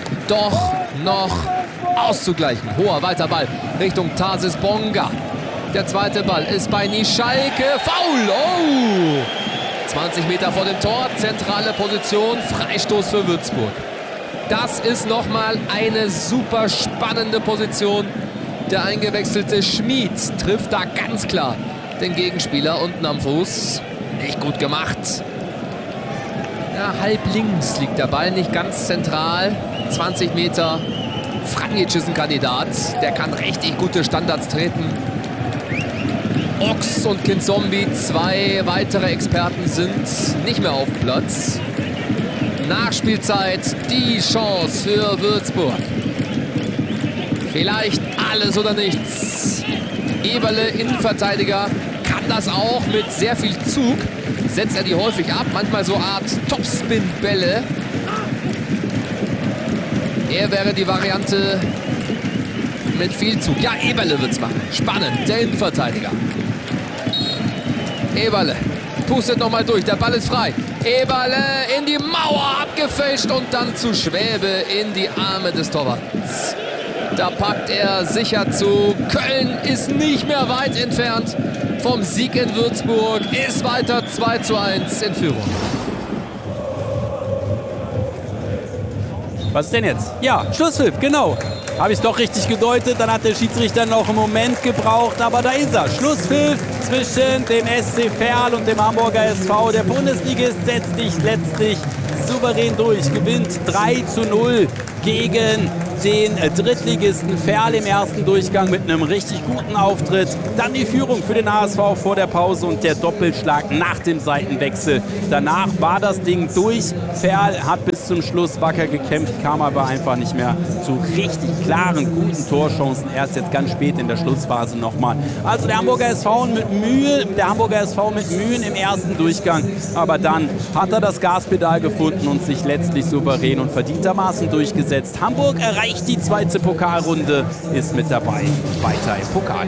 doch noch auszugleichen. Hoher weiter Ball Richtung Tarsis Bonga. Der zweite Ball ist bei Nischalke. Foul! Oh! 20 Meter vor dem Tor, zentrale Position, Freistoß für Würzburg. Das ist nochmal eine super spannende Position. Der eingewechselte Schmid trifft da ganz klar den Gegenspieler unten am Fuß. Nicht gut gemacht. Ja, halb links liegt der Ball, nicht ganz zentral. 20 Meter. Franjic ist ein Kandidat. Der kann richtig gute Standards treten. Ochs und Kinzombie, 2 weitere Experten sind nicht mehr auf dem Platz. Nachspielzeit, die Chance für Würzburg. Vielleicht alles oder nichts. Eberle, Innenverteidiger, kann das auch mit sehr viel Zug. setzt er die häufig ab. Manchmal so eine Art Topspin-Bälle. Er wäre die Variante mit viel Zug. Ja, Eberle wird's machen. Spannend, der Innenverteidiger. Eberle pustet nochmal durch. Der Ball ist frei. Eberle in die Mauer abgefälscht und dann zu Schwäbe in die Arme des Torwarts. Da packt er sicher zu. Köln ist nicht mehr weit entfernt vom Sieg in Würzburg. Ist weiter 2:1 in Führung. Was ist denn jetzt? Ja, Schlusspfiff, genau. Habe ich es doch richtig gedeutet, dann hat der Schiedsrichter noch einen Moment gebraucht, aber da ist er. Schlusspfiff zwischen dem SC Verl und dem Hamburger SV. Der Bundesligist setzt sich letztlich souverän durch, gewinnt 3:0 gegen den Drittligisten Verl im ersten Durchgang mit einem richtig guten Auftritt. Dann die Führung für den HSV vor der Pause und der Doppelschlag nach dem Seitenwechsel. Danach war das Ding durch. Verl hat bis zum Schluss wacker gekämpft, kam aber einfach nicht mehr zu richtig klaren, guten Torchancen. Erst jetzt ganz spät in der Schlussphase nochmal. Also der Hamburger SV mit Mühen im ersten Durchgang. Aber dann hat er das Gaspedal gefunden und sich letztlich souverän und verdientermaßen durchgesetzt. Hamburg erreicht die zweite Pokalrunde, ist mit dabei, weiter im Pokal.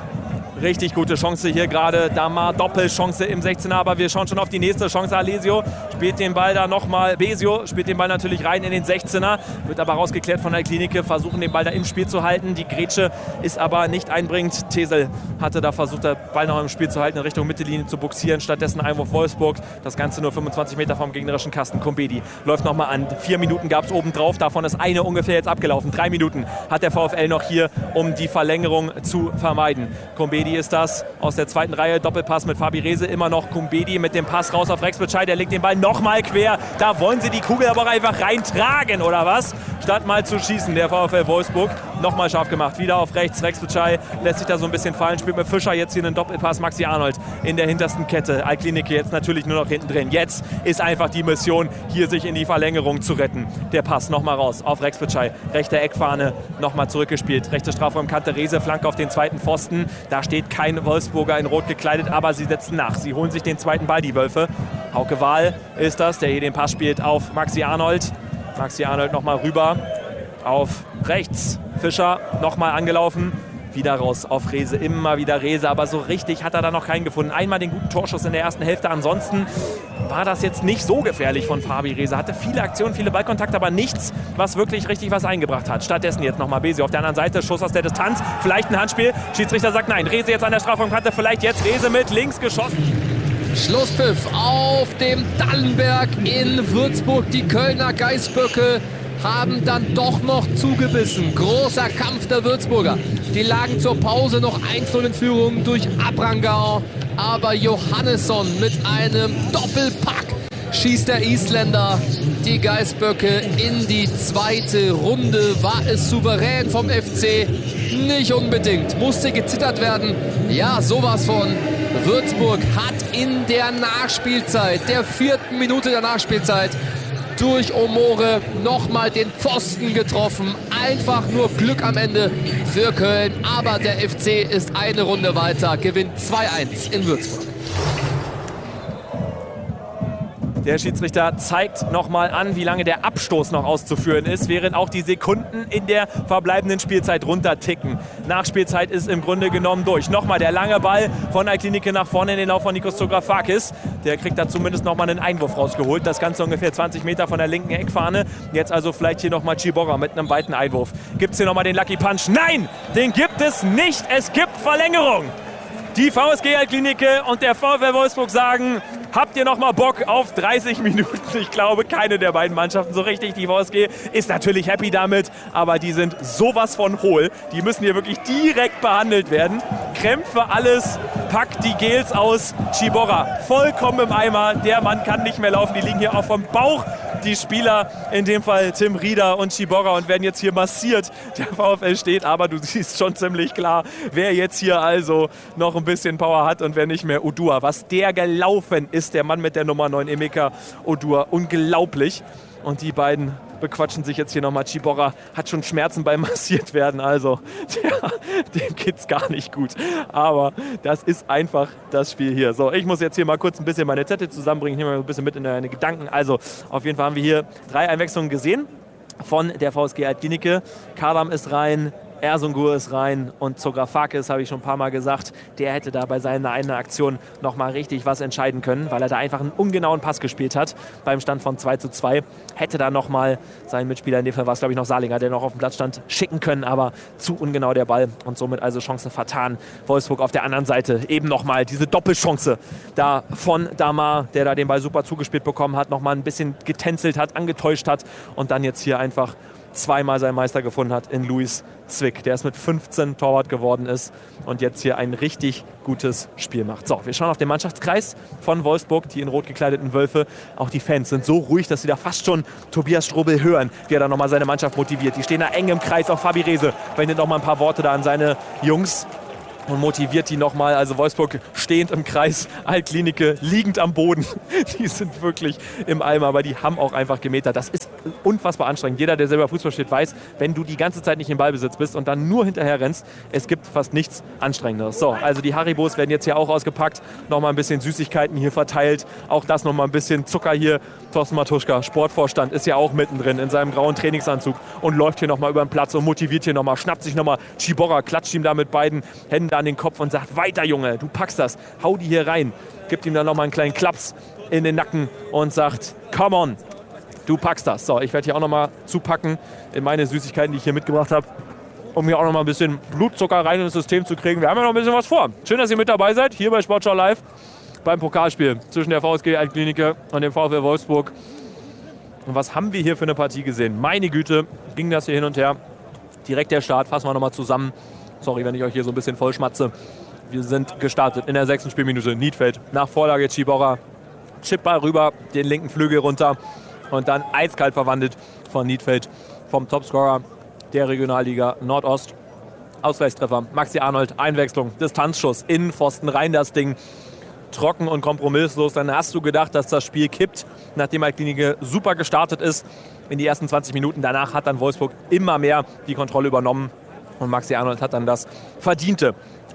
Richtig gute Chance hier gerade. Damar Doppelchance im 16er, aber wir schauen schon auf die nächste Chance. Alesio spielt den Ball da nochmal. Besio spielt den Ball natürlich rein in den 16er. Wird aber rausgeklärt von der Klinike. Versuchen den Ball da im Spiel zu halten. Die Grätsche ist aber nicht einbringend. Tesel hatte da versucht, den Ball noch im Spiel zu halten, in Richtung Mittellinie zu buxieren. Stattdessen Einwurf Wolfsburg. Das Ganze nur 25 Meter vom gegnerischen Kasten. Kumbedi läuft nochmal an. 4 Minuten gab es obendrauf. Davon ist eine ungefähr jetzt abgelaufen. 3 Minuten hat der VfL noch hier, um die Verlängerung zu vermeiden. Kumbedi ist das aus der zweiten Reihe. Doppelpass mit Fabi Rehse. Immer noch Kumbedi mit dem Pass raus auf Rex Bitschei. Der legt den Ball nochmal quer. Da wollen sie die Kugel aber auch einfach reintragen, oder was? Statt mal zu schießen, der VfL Wolfsburg. Nochmal scharf gemacht. Wieder auf rechts. Rex Bitschei lässt sich da so ein bisschen fallen. Spielt mit Fischer jetzt hier einen Doppelpass. Maxi Arnold in der hintersten Kette. Alklinike jetzt natürlich nur noch hinten drin. Jetzt ist einfach die Mission, hier sich in die Verlängerung zu retten. Der Pass nochmal raus auf Rex Bitschei. Rechte Eckfahne nochmal zurückgespielt. Rechte Strafraumkante. Rehse, Flanke auf den zweiten Pfosten. Da steht kein Wolfsburger in Rot gekleidet, aber sie setzen nach. Sie holen sich den zweiten Ball, die Wölfe. Hauke Wahl ist das, der hier den Pass spielt auf Maxi Arnold. Maxi Arnold nochmal rüber auf rechts. Fischer nochmal angelaufen. Wieder raus auf Rehse, immer wieder Rehse, aber so richtig hat er da noch keinen gefunden. Einmal den guten Torschuss in der ersten Hälfte, ansonsten war das jetzt nicht so gefährlich von Fabi Rehse. Hatte viele Aktionen, viele Ballkontakte, aber nichts, was wirklich richtig was eingebracht hat. Stattdessen jetzt nochmal Besio auf der anderen Seite, Schuss aus der Distanz, vielleicht ein Handspiel. Schiedsrichter sagt nein, Rehse jetzt an der Strafraumkante, vielleicht jetzt Rehse mit links geschossen. Schlusspfiff auf dem Dallenberg in Würzburg. Die Kölner Geißböcke haben dann doch noch zugebissen. Großer Kampf der Würzburger. Die lagen zur Pause noch 1:0 in Führung durch Abrangau. Aber Johannesson mit einem Doppelpack schießt der Isländer die Geißböcke in die zweite Runde. War es souverän vom FC? Nicht unbedingt. Musste gezittert werden. Ja, sowas von. Würzburg hat in der Nachspielzeit, der 4. Minute der Nachspielzeit, durch Omore nochmal den Pfosten getroffen. Einfach nur Glück am Ende für Köln. Aber der FC ist eine Runde weiter, gewinnt 2:1 in Würzburg. Der Schiedsrichter zeigt nochmal an, wie lange der Abstoß noch auszuführen ist, während auch die Sekunden in der verbleibenden Spielzeit runterticken. Nachspielzeit ist im Grunde genommen durch. Nochmal der lange Ball von Alklinike nach vorne in den Lauf von Nikos Zografakis. Der kriegt da zumindest nochmal einen Einwurf rausgeholt. Das Ganze ungefähr 20 Meter von der linken Eckfahne. Jetzt also vielleicht hier nochmal Chiborra mit einem weiten Einwurf. Gibt es hier nochmal den Lucky Punch? Nein, den gibt es nicht. Es gibt Verlängerung. Die VSG Alklinike und der VfL Wolfsburg sagen, habt ihr noch mal Bock auf 30 Minuten? Ich glaube, keine der beiden Mannschaften so richtig. Die VSG ist natürlich happy damit, aber die sind sowas von hohl. Die müssen hier wirklich direkt behandelt werden. Krämpfe alles, packt die Gels aus. Chiborra vollkommen im Eimer. Der Mann kann nicht mehr laufen. Die liegen hier auch vom Bauch. Die Spieler, in dem Fall Tim Rieder und Chiborra, und werden jetzt hier massiert. Der VfL steht, aber du siehst schon ziemlich klar, wer jetzt hier also noch ein bisschen Power hat und wer nicht mehr. Odua, was der gelaufen ist, der Mann mit der Nummer 9, Emeka Odua, unglaublich. Und die beiden bequatschen sich jetzt hier nochmal. Ciborra hat schon Schmerzen beim massiert werden, also dem geht's gar nicht gut. Aber das ist einfach das Spiel hier. So, ich muss jetzt hier mal kurz ein bisschen meine Zettel zusammenbringen. Ich nehme mal ein bisschen mit in deine Gedanken. Also, auf jeden Fall haben wir hier 3 Einwechslungen gesehen von der VSG Altklinike. Kadam ist rein, Ersungur ist rein und Zografakis, habe ich schon ein paar Mal gesagt, der hätte da bei seiner einen Aktion nochmal richtig was entscheiden können, weil er da einfach einen ungenauen Pass gespielt hat beim Stand von 2:2. Hätte da nochmal seinen Mitspieler, in dem Fall war es glaube ich noch Salinger, der noch auf dem Platz stand, schicken können, aber zu ungenau der Ball und somit also Chance vertan. Wolfsburg auf der anderen Seite eben nochmal diese Doppelchance da von Damar, der da den Ball super zugespielt bekommen hat, nochmal ein bisschen getänzelt hat, angetäuscht hat und dann jetzt hier einfach zweimal seinen Meister gefunden hat in Luis Zwick, der es mit 15 Torwart geworden ist und jetzt hier ein richtig gutes Spiel macht. So, wir schauen auf den Mannschaftskreis von Wolfsburg, die in rot gekleideten Wölfe. Auch die Fans sind so ruhig, dass sie da fast schon Tobias Strobel hören, wie er da nochmal seine Mannschaft motiviert. Die stehen da eng im Kreis, auch Fabi Rehse wendet nochmal ein paar Worte da an seine Jungs und motiviert die nochmal. Also Wolfsburg stehend im Kreis, Altklinike liegend am Boden. Die sind wirklich im Eimer, aber die haben auch einfach gemetert. Das ist unfassbar anstrengend. Jeder, der selber Fußball spielt, weiß, wenn du die ganze Zeit nicht im Ballbesitz bist und dann nur hinterher rennst, es gibt fast nichts Anstrengenderes. So, also die Haribos werden jetzt hier auch ausgepackt. Nochmal ein bisschen Süßigkeiten hier verteilt. Auch das nochmal ein bisschen Zucker hier. Thorsten Matuschka, Sportvorstand, ist ja auch mittendrin in seinem grauen Trainingsanzug und läuft hier nochmal über den Platz und motiviert hier nochmal, schnappt sich nochmal Ciborra, klatscht ihm da mit beiden Händen an den Kopf und sagt, weiter Junge, du packst das, hau die hier rein. Gibt ihm dann nochmal einen kleinen Klaps in den Nacken und sagt, come on, du packst das. So, ich werde hier auch nochmal zupacken in meine Süßigkeiten, die ich hier mitgebracht habe, um hier auch nochmal ein bisschen Blutzucker rein ins System zu kriegen. Wir haben ja noch ein bisschen was vor. Schön, dass ihr mit dabei seid, hier bei Sportschau Live beim Pokalspiel zwischen der VSG Altklinike und dem VfL Wolfsburg. Und was haben wir hier für eine Partie gesehen? Meine Güte, ging das hier hin und her. Direkt der Start, fassen wir nochmal zusammen. Sorry, wenn ich euch hier so ein bisschen vollschmatze. Wir sind gestartet in der 6. Spielminute. Niedfeld nach Vorlage Ciborra. Chipball rüber, den linken Flügel runter und dann eiskalt verwandelt von Niedfeld, vom Topscorer der Regionalliga Nordost. Ausgleichstreffer, Maxi Arnold, Einwechslung, Distanzschuss, Innenpfosten, rein das Ding. Trocken und kompromisslos. Dann hast du gedacht, dass das Spiel kippt, nachdem Altklinike super gestartet ist in die ersten 20 Minuten. Danach hat dann Wolfsburg immer mehr die Kontrolle übernommen. Und Maxi Arnold hat dann das verdiente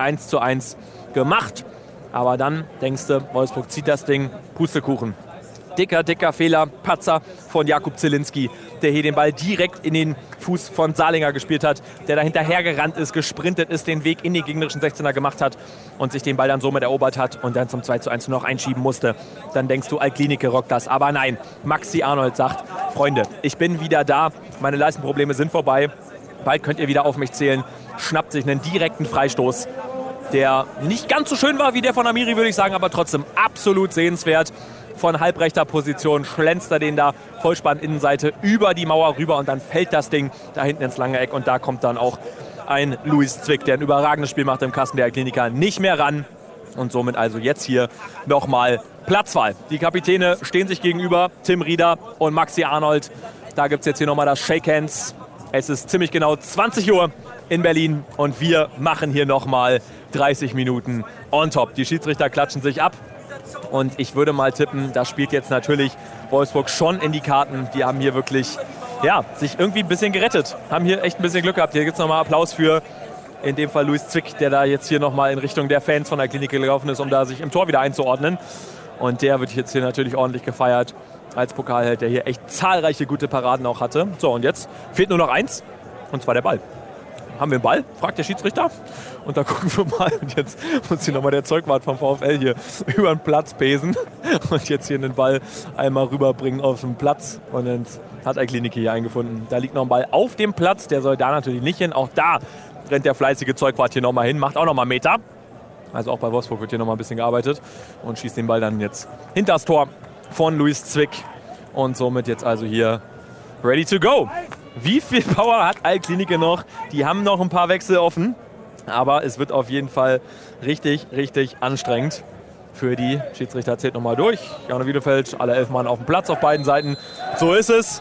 1:1 gemacht. Aber dann denkst du, Wolfsburg zieht das Ding, Pustekuchen. Dicker Fehler, Patzer von Jakub Zielinski, der hier den Ball direkt in den Fuß von Salinger gespielt hat, der da hinterhergerannt ist, gesprintet ist, den Weg in den gegnerischen 16er gemacht hat und sich den Ball dann somit erobert hat und dann zum 2:1 noch einschieben musste. Dann denkst du, Altklinike rockt das. Aber nein, Maxi Arnold sagt, Freunde, ich bin wieder da, meine Leistenprobleme sind vorbei, bald könnt ihr wieder auf mich zählen, schnappt sich einen direkten Freistoß, der nicht ganz so schön war wie der von Amiri, würde ich sagen, aber trotzdem absolut sehenswert. Von halbrechter Position schlänzt er den da Vollspann Innenseite über die Mauer rüber und dann fällt das Ding da hinten ins lange Eck und da kommt dann auch ein Luis Zwick, der ein überragendes Spiel macht im Kasten der Altklinike, nicht mehr ran und somit also jetzt hier nochmal Platzwahl. Die Kapitäne stehen sich gegenüber, Tim Rieder und Maxi Arnold. Da gibt es jetzt hier nochmal das Shake Hands. Es ist ziemlich genau 20 Uhr in Berlin und wir machen hier nochmal 30 Minuten on top. Die Schiedsrichter klatschen sich ab. Und ich würde mal tippen, das spielt jetzt natürlich Wolfsburg schon in die Karten. Die haben hier wirklich, ja, sich irgendwie ein bisschen gerettet. Haben hier echt ein bisschen Glück gehabt. Hier gibt es nochmal Applaus für, in dem Fall Luis Zwick, der da jetzt hier nochmal in Richtung der Fans von der Klinik gelaufen ist, um da sich im Tor wieder einzuordnen. Und der wird jetzt hier natürlich ordentlich gefeiert als Pokalheld, der hier echt zahlreiche gute Paraden auch hatte. So, und jetzt fehlt nur noch eins, und zwar der Ball. Haben wir einen Ball? Fragt der Schiedsrichter. Und da gucken wir mal. Und jetzt muss hier nochmal der Zeugwart vom VfL hier über den Platz pesen und jetzt hier den Ball einmal rüberbringen auf den Platz. Und dann hat Altklinike hier eingefunden. Da liegt noch ein Ball auf dem Platz. Der soll da natürlich nicht hin. Auch da rennt der fleißige Zeugwart hier nochmal hin. Macht auch nochmal Meter. Also auch bei Wolfsburg wird hier nochmal ein bisschen gearbeitet. Und schießt den Ball dann jetzt hinter das Tor von Luis Zwick. Und somit jetzt also hier ready to go. Wie viel Power hat Altklinike noch? Die haben noch ein paar Wechsel offen. Aber es wird auf jeden Fall richtig, richtig anstrengend für die Schiedsrichter. Zählt nochmal durch. Jana Wiedefeld, alle 11 Mann auf dem Platz auf beiden Seiten. So ist es.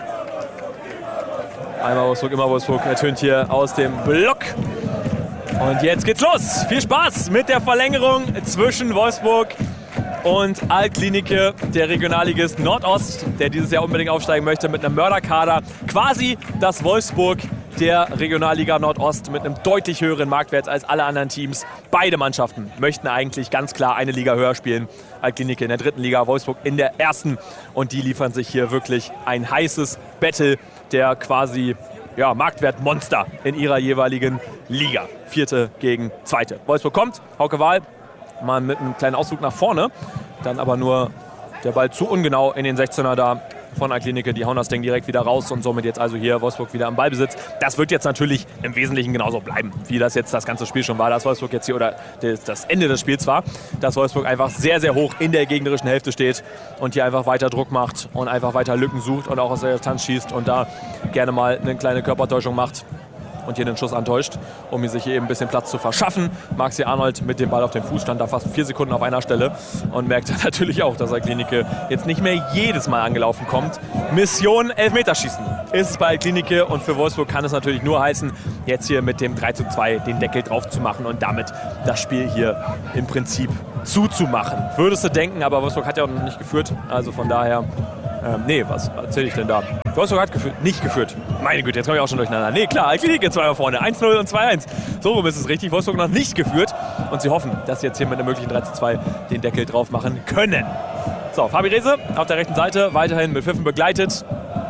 Einmal Wolfsburg, immer Wolfsburg. Ertönt hier aus dem Block. Und jetzt geht's los. Viel Spaß mit der Verlängerung zwischen Wolfsburg Und Altklinike, der Regionalligist Nordost, der dieses Jahr unbedingt aufsteigen möchte mit einem Mörderkader. Quasi das Wolfsburg der Regionalliga Nordost mit einem deutlich höheren Marktwert als alle anderen Teams. Beide Mannschaften möchten eigentlich ganz klar eine Liga höher spielen. Altklinike in der 3. Liga, Wolfsburg in der 1. Und die liefern sich hier wirklich ein heißes Battle der quasi Marktwertmonster in ihrer jeweiligen Liga. 4. gegen 2. Wolfsburg kommt, Hauke Wahl mal mit einem kleinen Ausflug nach vorne. Dann aber nur der Ball zu ungenau in den 16er da von Altklinike. Die hauen das Ding direkt wieder raus und somit jetzt also hier Wolfsburg wieder am Ballbesitz. Das wird jetzt natürlich im Wesentlichen genauso bleiben, wie das jetzt das ganze Spiel schon war. Dass Wolfsburg jetzt hier, oder das Ende des Spiels war, dass Wolfsburg einfach sehr, sehr hoch in der gegnerischen Hälfte steht und hier einfach weiter Druck macht und einfach weiter Lücken sucht und auch aus der Distanz schießt und da gerne mal eine kleine Körpertäuschung macht und hier den Schuss antäuscht, um sich hier eben ein bisschen Platz zu verschaffen. Maxi Arnold mit dem Ball auf dem Fuß stand da fast 4 Sekunden auf einer Stelle und merkt natürlich auch, dass Altklinike jetzt nicht mehr jedes Mal angelaufen kommt. Mission Elfmeterschießen ist es bei Altklinike und für Wolfsburg kann es natürlich nur heißen, jetzt hier mit dem 3:2 den Deckel drauf zu machen und damit das Spiel hier im Prinzip zuzumachen. Würdest du denken, aber Wolfsburg hat ja auch noch nicht geführt, also von daher... was erzähle ich denn da? Wolfsburg hat nicht geführt. Meine Güte, jetzt komme ich auch schon durcheinander. Nee, klar, Altklinike 2 vorne. 1:0 und 2:1. So rum ist es richtig. Wolfsburg noch nicht geführt. Und sie hoffen, dass sie jetzt hier mit einem möglichen 3:2 den Deckel drauf machen können. So, Fabi Rehse auf der rechten Seite. Weiterhin mit Pfiffen begleitet.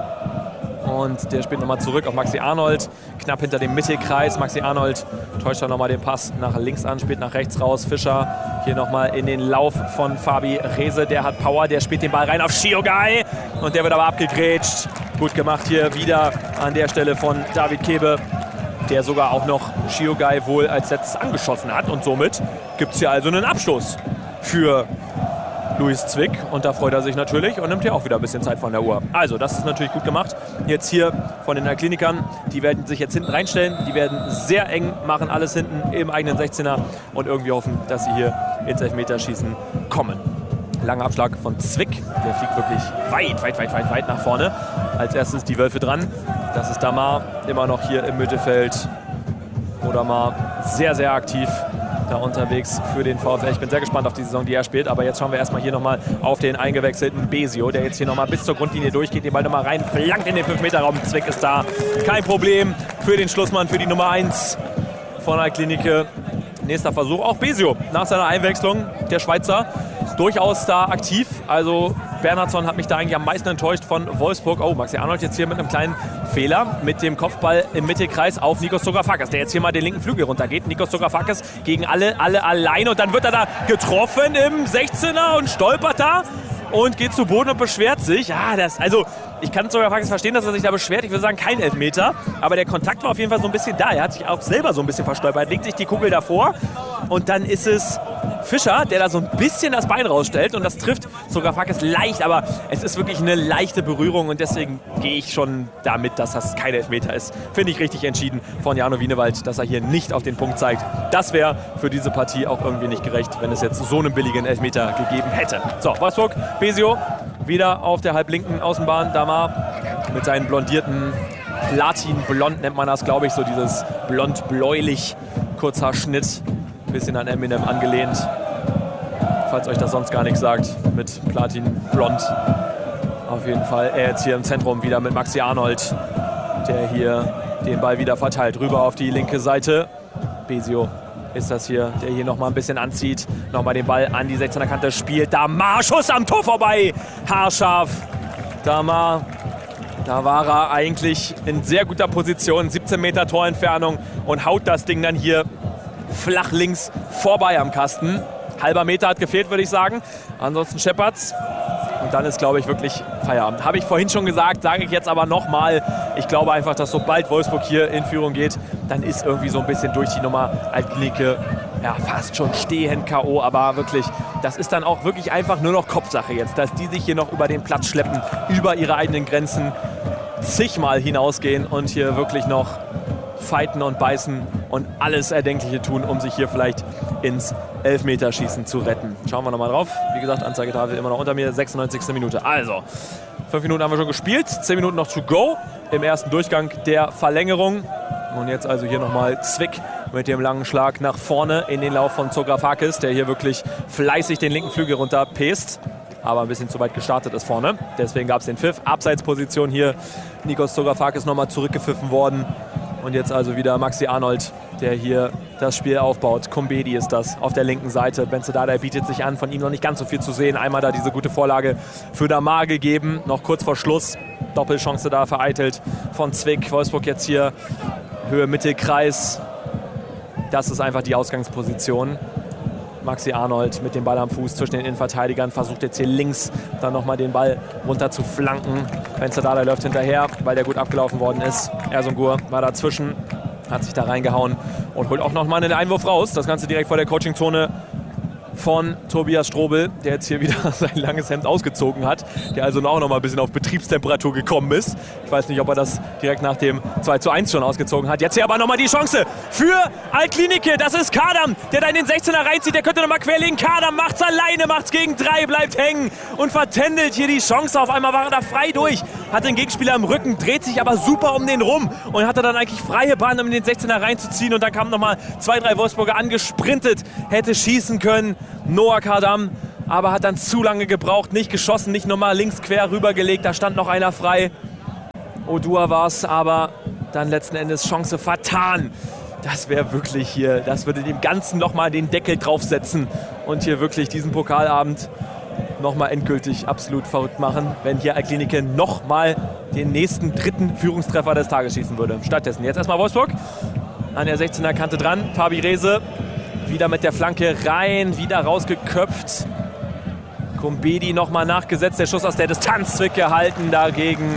Und der spielt nochmal zurück auf Maxi Arnold. Knapp hinter dem Mittelkreis. Maxi Arnold täuscht dann nochmal den Pass nach links an, spielt nach rechts raus. Fischer hier nochmal in den Lauf von Fabi Rehse. Der hat Power, der spielt den Ball rein auf Shiogai. Und der wird aber abgegrätscht. Gut gemacht hier wieder an der Stelle von David Kebe, der sogar auch noch Shiogai wohl als letztes angeschossen hat. Und somit gibt es hier also einen Abstoß für Luis Zwick und da freut er sich natürlich und nimmt hier auch wieder ein bisschen Zeit von der Uhr. Also das ist natürlich gut gemacht. Jetzt hier von den Altklinikern, die werden sich jetzt hinten reinstellen, die werden sehr eng machen, alles hinten im eigenen 16er und irgendwie hoffen, dass sie hier ins Elfmeterschießen kommen. Langer Abschlag von Zwick, der fliegt wirklich weit nach vorne. Als erstes die Wölfe dran, das ist Damar, immer noch hier im Mittelfeld. Damar sehr, sehr aktiv da unterwegs für den VfL. Ich bin sehr gespannt auf die Saison, die er spielt. Aber jetzt schauen wir erstmal hier nochmal auf den eingewechselten Besio, der jetzt hier nochmal bis zur Grundlinie durchgeht, den Ball nochmal rein, flankt in den 5-Meter-Raum. Zwick ist da. Kein Problem für den Schlussmann, für die Nummer 1 von Altklinike. Nächster Versuch, auch Besio nach seiner Einwechslung, der Schweizer, durchaus da aktiv. Also Bernhardsson hat mich da eigentlich am meisten enttäuscht von Wolfsburg. Oh, Maxi Arnold jetzt hier mit einem kleinen Fehler mit dem Kopfball im Mittelkreis auf Nikos Zografakis, der jetzt hier mal den linken Flügel runtergeht. Nikos Zografakis gegen alle allein und dann wird er da getroffen im 16er und stolpert da und geht zu Boden und beschwert sich. Ja, ich kann Zografakis verstehen, dass er sich da beschwert. Ich würde sagen, kein Elfmeter, aber der Kontakt war auf jeden Fall so ein bisschen da. Er hat sich auch selber so ein bisschen verstolpert, legt sich die Kugel davor und dann ist es Fischer, der da so ein bisschen das Bein rausstellt und das trifft Zografakis leicht, aber es ist wirklich eine leichte Berührung und deswegen gehe ich schon damit, dass das kein Elfmeter ist. Finde ich richtig entschieden von Jano Wienewald, dass er hier nicht auf den Punkt zeigt. Das wäre für diese Partie auch irgendwie nicht gerecht, wenn es jetzt so einen billigen Elfmeter gegeben hätte. So, Wolfsburg, Besio wieder auf der halblinken Außenbahn. Damar mit seinen blondierten Platinblond nennt man das, glaube ich, so dieses blond-bläulich, kurzer Schnitt. Bisschen an Eminem angelehnt, falls euch das sonst gar nichts sagt, mit Platin-Blond. Auf jeden Fall er jetzt hier im Zentrum wieder mit Maxi Arnold, der hier den Ball wieder verteilt, rüber auf die linke Seite. Besio ist das hier, der hier nochmal ein bisschen anzieht, nochmal den Ball an die 16er Kante spielt. Damar, Schuss am Tor vorbei, haarscharf. Damar, da war er eigentlich in sehr guter Position, 17 Meter Torentfernung und haut das Ding dann hier flach links vorbei am Kasten. Halber Meter hat gefehlt, würde ich sagen. Ansonsten scheppert's. Und dann ist, glaube ich, wirklich Feierabend. Habe ich vorhin schon gesagt, sage ich jetzt aber nochmal. Ich glaube einfach, dass sobald Wolfsburg hier in Führung geht, dann ist irgendwie so ein bisschen durch die Nummer Altklinike fast schon stehend K.O. Aber wirklich, das ist dann auch wirklich einfach nur noch Kopfsache jetzt, dass die sich hier noch über den Platz schleppen, über ihre eigenen Grenzen zigmal hinausgehen und hier wirklich noch fighten und beißen und alles Erdenkliche tun, um sich hier vielleicht ins Elfmeterschießen zu retten. Schauen wir nochmal drauf. Wie gesagt, Anzeigetafel immer noch unter mir, 96. Minute. Also, 5 Minuten haben wir schon gespielt, 10 Minuten noch to go im ersten Durchgang der Verlängerung. Und jetzt also hier nochmal Zwick mit dem langen Schlag nach vorne in den Lauf von Zografakis, der hier wirklich fleißig den linken Flügel runterpest, aber ein bisschen zu weit gestartet ist vorne. Deswegen gab es den Pfiff. Abseitsposition hier. Nikos Zografakis nochmal zurückgepfiffen worden. Und jetzt also wieder Maxi Arnold, der hier das Spiel aufbaut. Kumbedi ist das auf der linken Seite. Benzedadei bietet sich an, von ihm noch nicht ganz so viel zu sehen. Einmal da diese gute Vorlage für Damar gegeben, noch kurz vor Schluss. Doppelchance da vereitelt von Zwick. Wolfsburg jetzt hier Höhe Mittelkreis. Das ist einfach die Ausgangsposition. Maxi Arnold mit dem Ball am Fuß zwischen den Innenverteidigern, versucht jetzt hier links dann nochmal den Ball runter zu flanken. Benzedadei läuft hinterher, weil der gut abgelaufen worden ist. Ersungur war dazwischen, hat sich da reingehauen und holt auch nochmal einen Einwurf raus. Das Ganze direkt vor der Coachingzone von Tobias Strobel, der jetzt hier wieder sein langes Hemd ausgezogen hat, der also auch noch mal ein bisschen auf Betriebstemperatur gekommen ist. Ich weiß nicht, ob er das direkt nach dem 2:1 schon ausgezogen hat. Jetzt hier aber noch mal die Chance für Altklinike. Das ist Kardam, der da in den 16er reinzieht. Der könnte noch mal querlegen. Kardam macht's alleine, macht's gegen 3, bleibt hängen und vertändelt hier die Chance. Auf einmal war er da frei durch, hat den Gegenspieler im Rücken, dreht sich aber super um den rum und hatte dann eigentlich freie Bahn, um in den 16er reinzuziehen. Und dann kamen noch mal 2, 3 Wolfsburger angesprintet, hätte schießen können. Noah Kardam, aber hat dann zu lange gebraucht, nicht geschossen, nicht nochmal links quer rübergelegt, da stand noch einer frei. Odua war es, aber dann letzten Endes Chance vertan. Das wäre wirklich hier, das würde dem Ganzen nochmal den Deckel draufsetzen und hier wirklich diesen Pokalabend nochmal endgültig absolut verrückt machen, wenn hier Altklinike nochmal den nächsten 3. Führungstreffer des Tages schießen würde. Stattdessen jetzt erstmal Wolfsburg an der 16er Kante dran, Fabi Rehse. Wieder mit der Flanke rein, wieder rausgeköpft. Kumbedi nochmal nachgesetzt, der Schuss aus der Distanz, Zwick gehalten dagegen.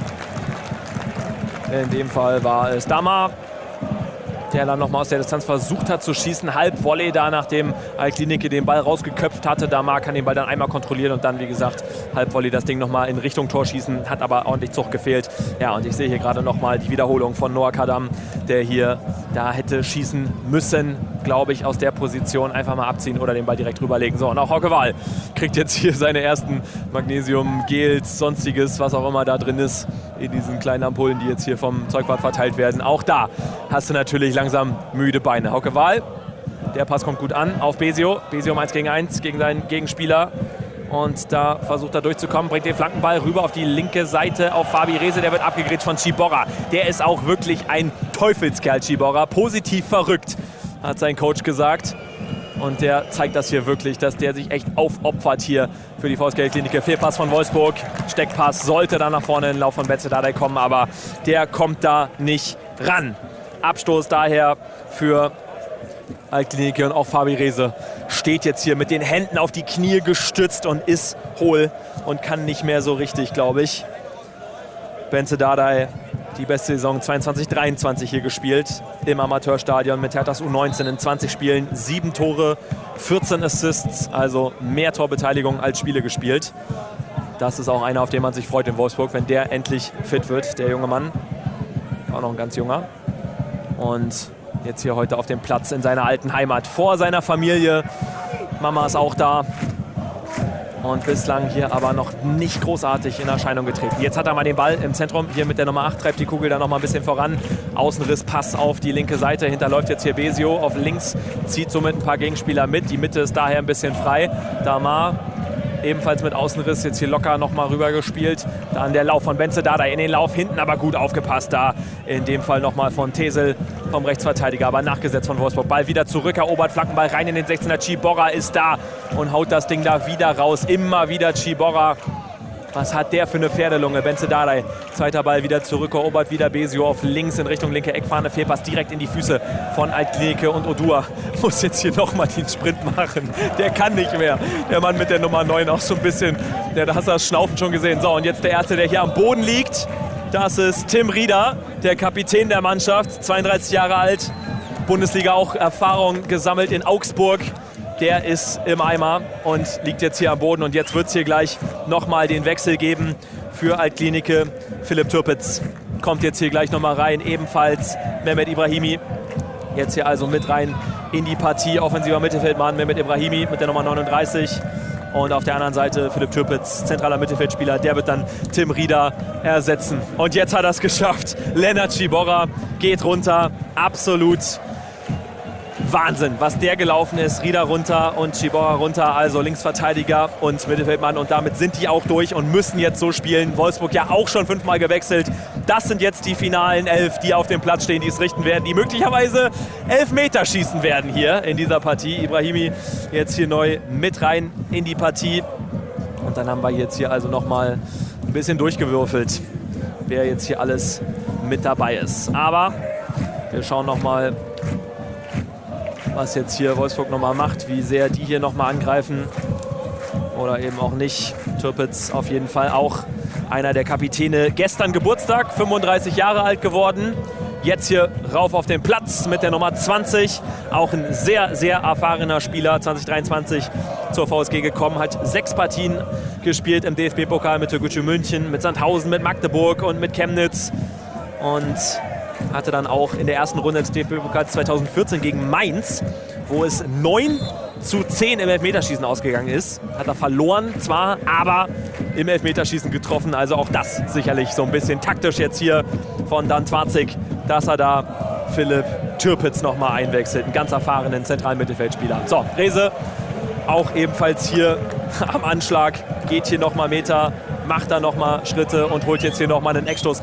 In dem Fall war es Damar, der dann nochmal aus der Distanz versucht hat zu schießen. Halbvolley da, nachdem Altklinike den Ball rausgeköpft hatte. Damar kann den Ball dann einmal kontrollieren und dann, wie gesagt, Halbvolley das Ding nochmal in Richtung Tor schießen. Hat aber ordentlich Zug gefehlt. Ja, und ich sehe hier gerade nochmal die Wiederholung von Noah Kardam, der hier da hätte schießen müssen, glaube ich, aus der Position einfach mal abziehen oder den Ball direkt rüberlegen. So, und auch Hauke Wahl kriegt jetzt hier seine ersten Magnesium, Gels, sonstiges, was auch immer da drin ist, in diesen kleinen Ampullen, die jetzt hier vom Zeugwart verteilt werden. Auch da hast du natürlich langsam müde Beine. Hauke Wahl, der Pass kommt gut an auf Besio. Besio 1 gegen 1 gegen seinen Gegenspieler. Und da versucht er durchzukommen, bringt den Flankenball rüber auf die linke Seite auf Fabi Rehse. Der wird abgegrätscht von Ciborra. Der ist auch wirklich ein Teufelskerl, Ciborra. Positiv verrückt, hat sein Coach gesagt. Und der zeigt das hier wirklich, dass der sich echt aufopfert hier für die VSG Altklinike. Fehlpass von Wolfsburg, Steckpass sollte dann nach vorne in den Lauf von Benzedadei kommen, aber der kommt da nicht ran. Abstoß daher für Altklinike und auch Fabi Rehse steht jetzt hier mit den Händen auf die Knie gestützt und ist hohl und kann nicht mehr so richtig, glaube ich. Benzedadei die beste Saison 22/23 hier gespielt im Amateurstadion mit Herthas U19 in 20 Spielen, 7 Tore, 14 Assists, also mehr Torbeteiligung als Spiele gespielt. Das ist auch einer, auf den man sich freut in Wolfsburg, wenn der endlich fit wird, der junge Mann. Auch noch ein ganz junger. Und jetzt hier heute auf dem Platz in seiner alten Heimat vor seiner Familie. Mama ist auch da. Und bislang hier aber noch nicht großartig in Erscheinung getreten. Jetzt hat er mal den Ball im Zentrum. Hier mit der Nummer 8 treibt die Kugel da noch mal ein bisschen voran. Außenriss, Pass auf die linke Seite. Hinterläuft jetzt hier Besio auf links. Zieht somit ein paar Gegenspieler mit. Die Mitte ist daher ein bisschen frei. Damar ebenfalls mit Außenriss jetzt hier locker noch mal rüber gespielt. Dann der Lauf von Benzedadei in den Lauf. Hinten aber gut aufgepasst da. In dem Fall noch mal von Tesel vom Rechtsverteidiger, aber nachgesetzt von Wolfsburg. Ball wieder zurück, erobert, Flankenball rein in den 16er. Ciborra ist da und haut das Ding da wieder raus. Immer wieder Ciborra. Was hat der für eine Pferdelunge? Benzedadei, zweiter Ball wieder zurück, erobert wieder Besio auf links in Richtung linke Eckfahne. Fehlpass direkt in die Füße von Altklinike und Odua muss jetzt hier nochmal den Sprint machen. Der kann nicht mehr. Der Mann mit der Nummer 9 auch so ein bisschen. Da hast du das Schnaufen schon gesehen. So, und jetzt der Erste, der hier am Boden liegt. Das ist Tim Rieder, der Kapitän der Mannschaft, 32 Jahre alt. Bundesliga auch Erfahrung gesammelt in Augsburg. Der ist im Eimer und liegt jetzt hier am Boden. Und jetzt wird es hier gleich nochmal den Wechsel geben für Altklinike. Philipp Türpitz kommt jetzt hier gleich nochmal rein. Ebenfalls Mehmet Ibrahimi. Jetzt hier also mit rein in die Partie. Offensiver Mittelfeldmann Mehmet Ibrahimi mit der Nummer 39. Und auf der anderen Seite Philipp Türpitz, zentraler Mittelfeldspieler. Der wird dann Tim Rieder ersetzen. Und jetzt hat er es geschafft. Lennart Ciborra geht runter. Absolut Wahnsinn, was der gelaufen ist. Rieder runter und Chibora runter, also Linksverteidiger und Mittelfeldmann. Und damit sind die auch durch und müssen jetzt so spielen. Wolfsburg ja auch schon 5-mal gewechselt. Das sind jetzt die finalen 11, die auf dem Platz stehen, die es richten werden, die möglicherweise 11 Meter schießen werden hier in dieser Partie. Ibrahimi jetzt hier neu mit rein in die Partie. Und dann haben wir jetzt hier also nochmal ein bisschen durchgewürfelt, wer jetzt hier alles mit dabei ist. Aber wir schauen nochmal, was jetzt hier Wolfsburg nochmal macht, wie sehr die hier nochmal angreifen oder eben auch nicht. Türpitz auf jeden Fall auch einer der Kapitäne. Gestern Geburtstag, 35 Jahre alt geworden. Jetzt hier rauf auf den Platz mit der Nummer 20. Auch ein sehr, sehr erfahrener Spieler, 2023 zur VSG gekommen, hat 6 Partien gespielt im DFB-Pokal mit Türkgücü München, mit Sandhausen, mit Magdeburg und mit Chemnitz. Und hatte dann auch in der ersten Runde des DFB-Pokal 2014 gegen Mainz, wo es 9:10 im Elfmeterschießen ausgegangen ist. Hat er verloren zwar, aber im Elfmeterschießen getroffen. Also auch das sicherlich so ein bisschen taktisch jetzt hier von Dan Twarzig, dass er da Philipp Türpitz nochmal einwechselt. Einen ganz erfahrenen zentralen Mittelfeldspieler. So, Rehse auch ebenfalls hier am Anschlag. Geht hier nochmal Meter, macht da nochmal Schritte und holt jetzt hier nochmal einen Eckstoß.